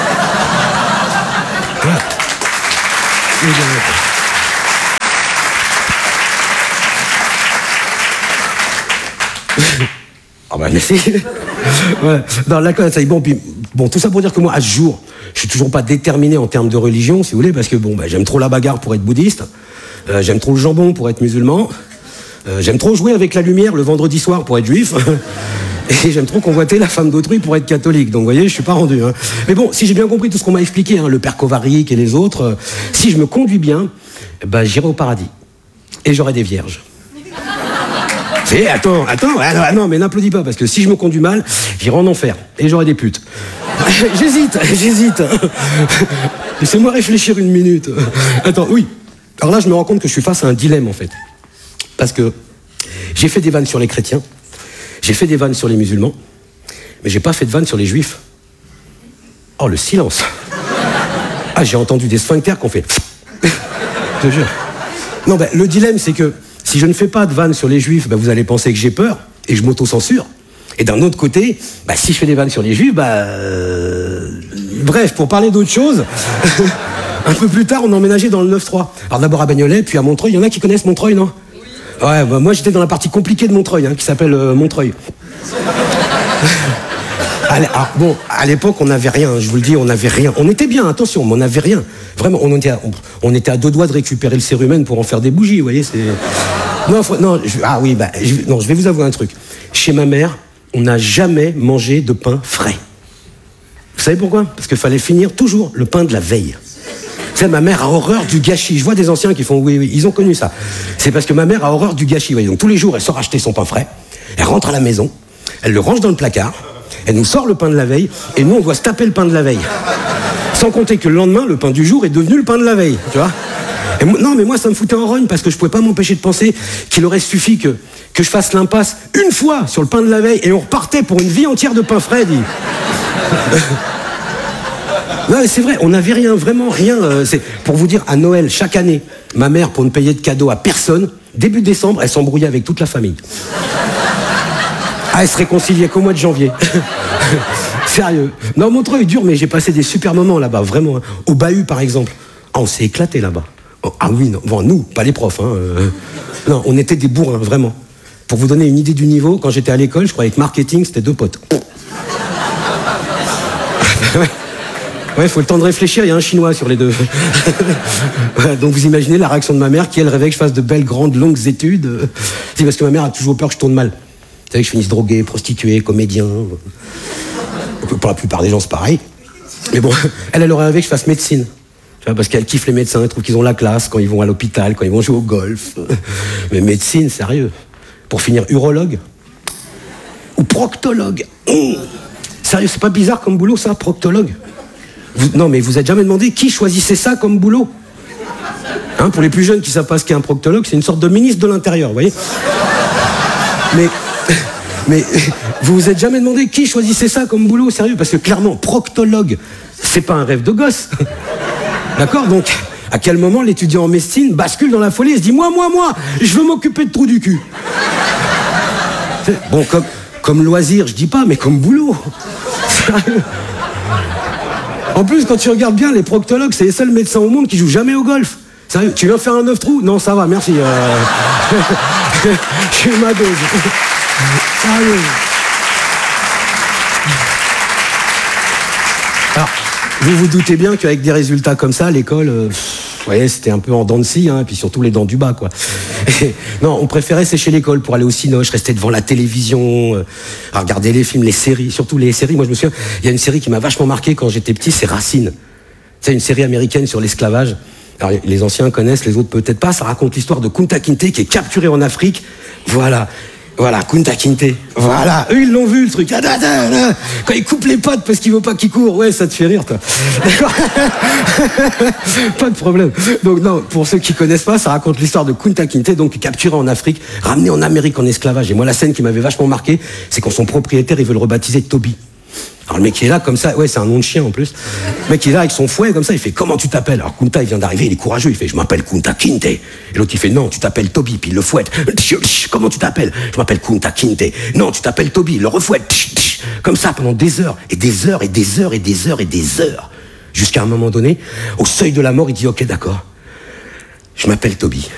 voilà. Ah bah laissez. Ouais. Non, l'alcool, ça y est, bon, puis, bon, tout ça pour dire que moi, à ce jour, je suis toujours pas déterminé en termes de religion, si vous voulez, parce que bon, bah, j'aime trop la bagarre pour être bouddhiste, euh, j'aime trop le jambon pour être musulman, euh, j'aime trop jouer avec la lumière le vendredi soir pour être juif, et j'aime trop convoiter la femme d'autrui pour être catholique. Donc, vous voyez, je suis pas rendu. Hein. Mais bon, si j'ai bien compris tout ce qu'on m'a expliqué, hein, le père Kovarik et les autres, euh, si je me conduis bien, bah, j'irai au paradis. Et j'aurai des vierges. Eh, attends, attends, ah non, ah non, mais n'applaudis pas, parce que si je me conduis mal, j'irai en enfer, et j'aurai des putes. J'hésite, j'hésite. Laissez-moi réfléchir une minute. Attends, oui. Alors là, je me rends compte que je suis face à un dilemme, en fait. Parce que j'ai fait des vannes sur les chrétiens, j'ai fait des vannes sur les musulmans, mais j'ai pas fait de vannes sur les juifs. Oh, le silence. Ah, j'ai entendu des sphincters qu'on fait... Je te jure. Non, ben, le dilemme, c'est que si je ne fais pas de vannes sur les juifs, ben, vous allez penser que j'ai peur, et je m'auto-censure. Et d'un autre côté, ben, si je fais des vannes sur les juifs, ben... Euh... Bref, pour parler d'autre chose... Un peu plus tard, on a emménagé dans le neuf trois. Alors d'abord à Bagnolet, puis à Montreuil. Il y en a qui connaissent Montreuil, non? Ouais, bah moi j'étais dans la partie compliquée de Montreuil, hein, qui s'appelle euh, Montreuil. Alors, bon, à l'époque, on n'avait rien, je vous le dis, on n'avait rien. On était bien, attention, mais on n'avait rien. Vraiment, on était, à, on, on était à deux doigts de récupérer le cérumen pour en faire des bougies, vous voyez, c'est... Non, faut, non, je, ah oui, bah, je, non, je vais vous avouer un truc. Chez ma mère, on n'a jamais mangé de pain frais. Vous savez pourquoi? Parce qu'il fallait finir toujours le pain de la veille. Tu sais, ma mère a horreur du gâchis. Je vois des anciens qui font oui, oui, ils ont connu ça. C'est parce que ma mère a horreur du gâchis. Voyez. Donc tous les jours, elle sort acheter son pain frais. Elle rentre à la maison, elle le range dans le placard, elle nous sort le pain de la veille, et nous, on doit se taper le pain de la veille. Sans compter que le lendemain, le pain du jour est devenu le pain de la veille, tu vois. Et moi, non, mais moi, ça me foutait en rogne parce que je pouvais pas m'empêcher de penser qu'il aurait suffi que, que je fasse l'impasse une fois sur le pain de la veille et on repartait pour une vie entière de pain frais, dit. Non, c'est vrai, on n'avait rien, vraiment rien. Euh, c'est pour vous dire, à Noël, chaque année, ma mère, pour ne payer de cadeaux à personne, début décembre, elle s'embrouillait avec toute la famille. Ah, elle se réconciliait qu'au mois de janvier. Sérieux. Non, Montreuil est dur, mais j'ai passé des super moments là-bas, vraiment. Hein. Au Bahut, par exemple. Ah, on s'est éclaté là-bas. Oh, ah oui, non, bon, nous, pas les profs. Hein, euh... Non, on était des bourrins, vraiment. Pour vous donner une idée du niveau, quand j'étais à l'école, je croyais que marketing, c'était deux potes. Ouais, il faut le temps de réfléchir, il y a un chinois sur les deux. Ouais, donc vous imaginez la réaction de ma mère qui, elle, rêvait que je fasse de belles, grandes, longues études. C'est parce que ma mère a toujours peur que je tourne mal. Vous savez que je finisse drogué, prostitué, comédien. Pour la plupart des gens, c'est pareil. Mais bon, elle, elle aurait rêvé que je fasse médecine. Tu vois, parce qu'elle kiffe les médecins, elle trouve qu'ils ont la classe quand ils vont à l'hôpital, quand ils vont jouer au golf. Mais médecine, sérieux. Pour finir, urologue. Ou proctologue. Mmh. Sérieux, c'est pas bizarre comme boulot, ça, proctologue? Vous, non, mais vous êtes jamais demandé qui choisissait ça comme boulot? Hein, pour les plus jeunes qui savent pas ce qu'est un proctologue, c'est une sorte de ministre de l'Intérieur, vous voyez? Mais, mais vous vous êtes jamais demandé qui choisissait ça comme boulot, sérieux? Parce que clairement, proctologue, c'est pas un rêve de gosse. D'accord? Donc, à quel moment l'étudiant en médecine bascule dans la folie et se dit « Moi, moi, moi, je veux m'occuper de trous du cul ». Bon, comme, comme loisir, je dis pas, mais comme boulot. Sérieux. En plus, quand tu regardes bien, les proctologues, c'est les seuls médecins au monde qui jouent jamais au golf. Sérieux, tu viens faire un neuf trous? Non, ça va, merci. Euh... J'ai eu ma dose. Sérieux. Alors, vous vous doutez bien qu'avec des résultats comme ça, l'école, euh, vous voyez, c'était un peu en dents de scie, hein, et puis surtout les dents du bas, quoi. Et, non, on préférait sécher l'école pour aller au cinoche, rester devant la télévision, euh, à regarder les films, les séries, surtout les séries. Moi, je me souviens, il y a une série qui m'a vachement marqué quand j'étais petit, c'est Racine. C'est une série américaine sur l'esclavage. Alors, les anciens connaissent, les autres peut-être pas. Ça raconte l'histoire de Kunta Kinte qui est capturé en Afrique. Voilà. Voilà, Kunta Kinte. Voilà. Eux, ils l'ont vu, le truc. Quand il coupe les pattes parce qu'il veut pas qu'il court. Ouais, ça te fait rire, toi. D'accord. Pas de problème. Donc, non, pour ceux qui connaissent pas, ça raconte l'histoire de Kunta Kinte, donc capturé en Afrique, ramené en Amérique en esclavage. Et moi, la scène qui m'avait vachement marqué, c'est quand son propriétaire, il veut le rebaptiser Toby. Alors le mec qui est là comme ça, ouais c'est un nom de chien en plus. Le mec qui est là avec son fouet comme ça, il fait comment tu t'appelles? Alors Kunta il vient d'arriver, il est courageux, il fait je m'appelle Kunta Kinte. Et l'autre il fait non tu t'appelles Toby, puis il le fouette. Comment tu t'appelles? Je m'appelle Kunta Kinte. Non tu t'appelles Toby, il le refouette. Comme ça pendant des heures et des heures et des heures et des heures et des heures. Jusqu'à un moment donné, au seuil de la mort, il dit ok d'accord, je m'appelle Toby.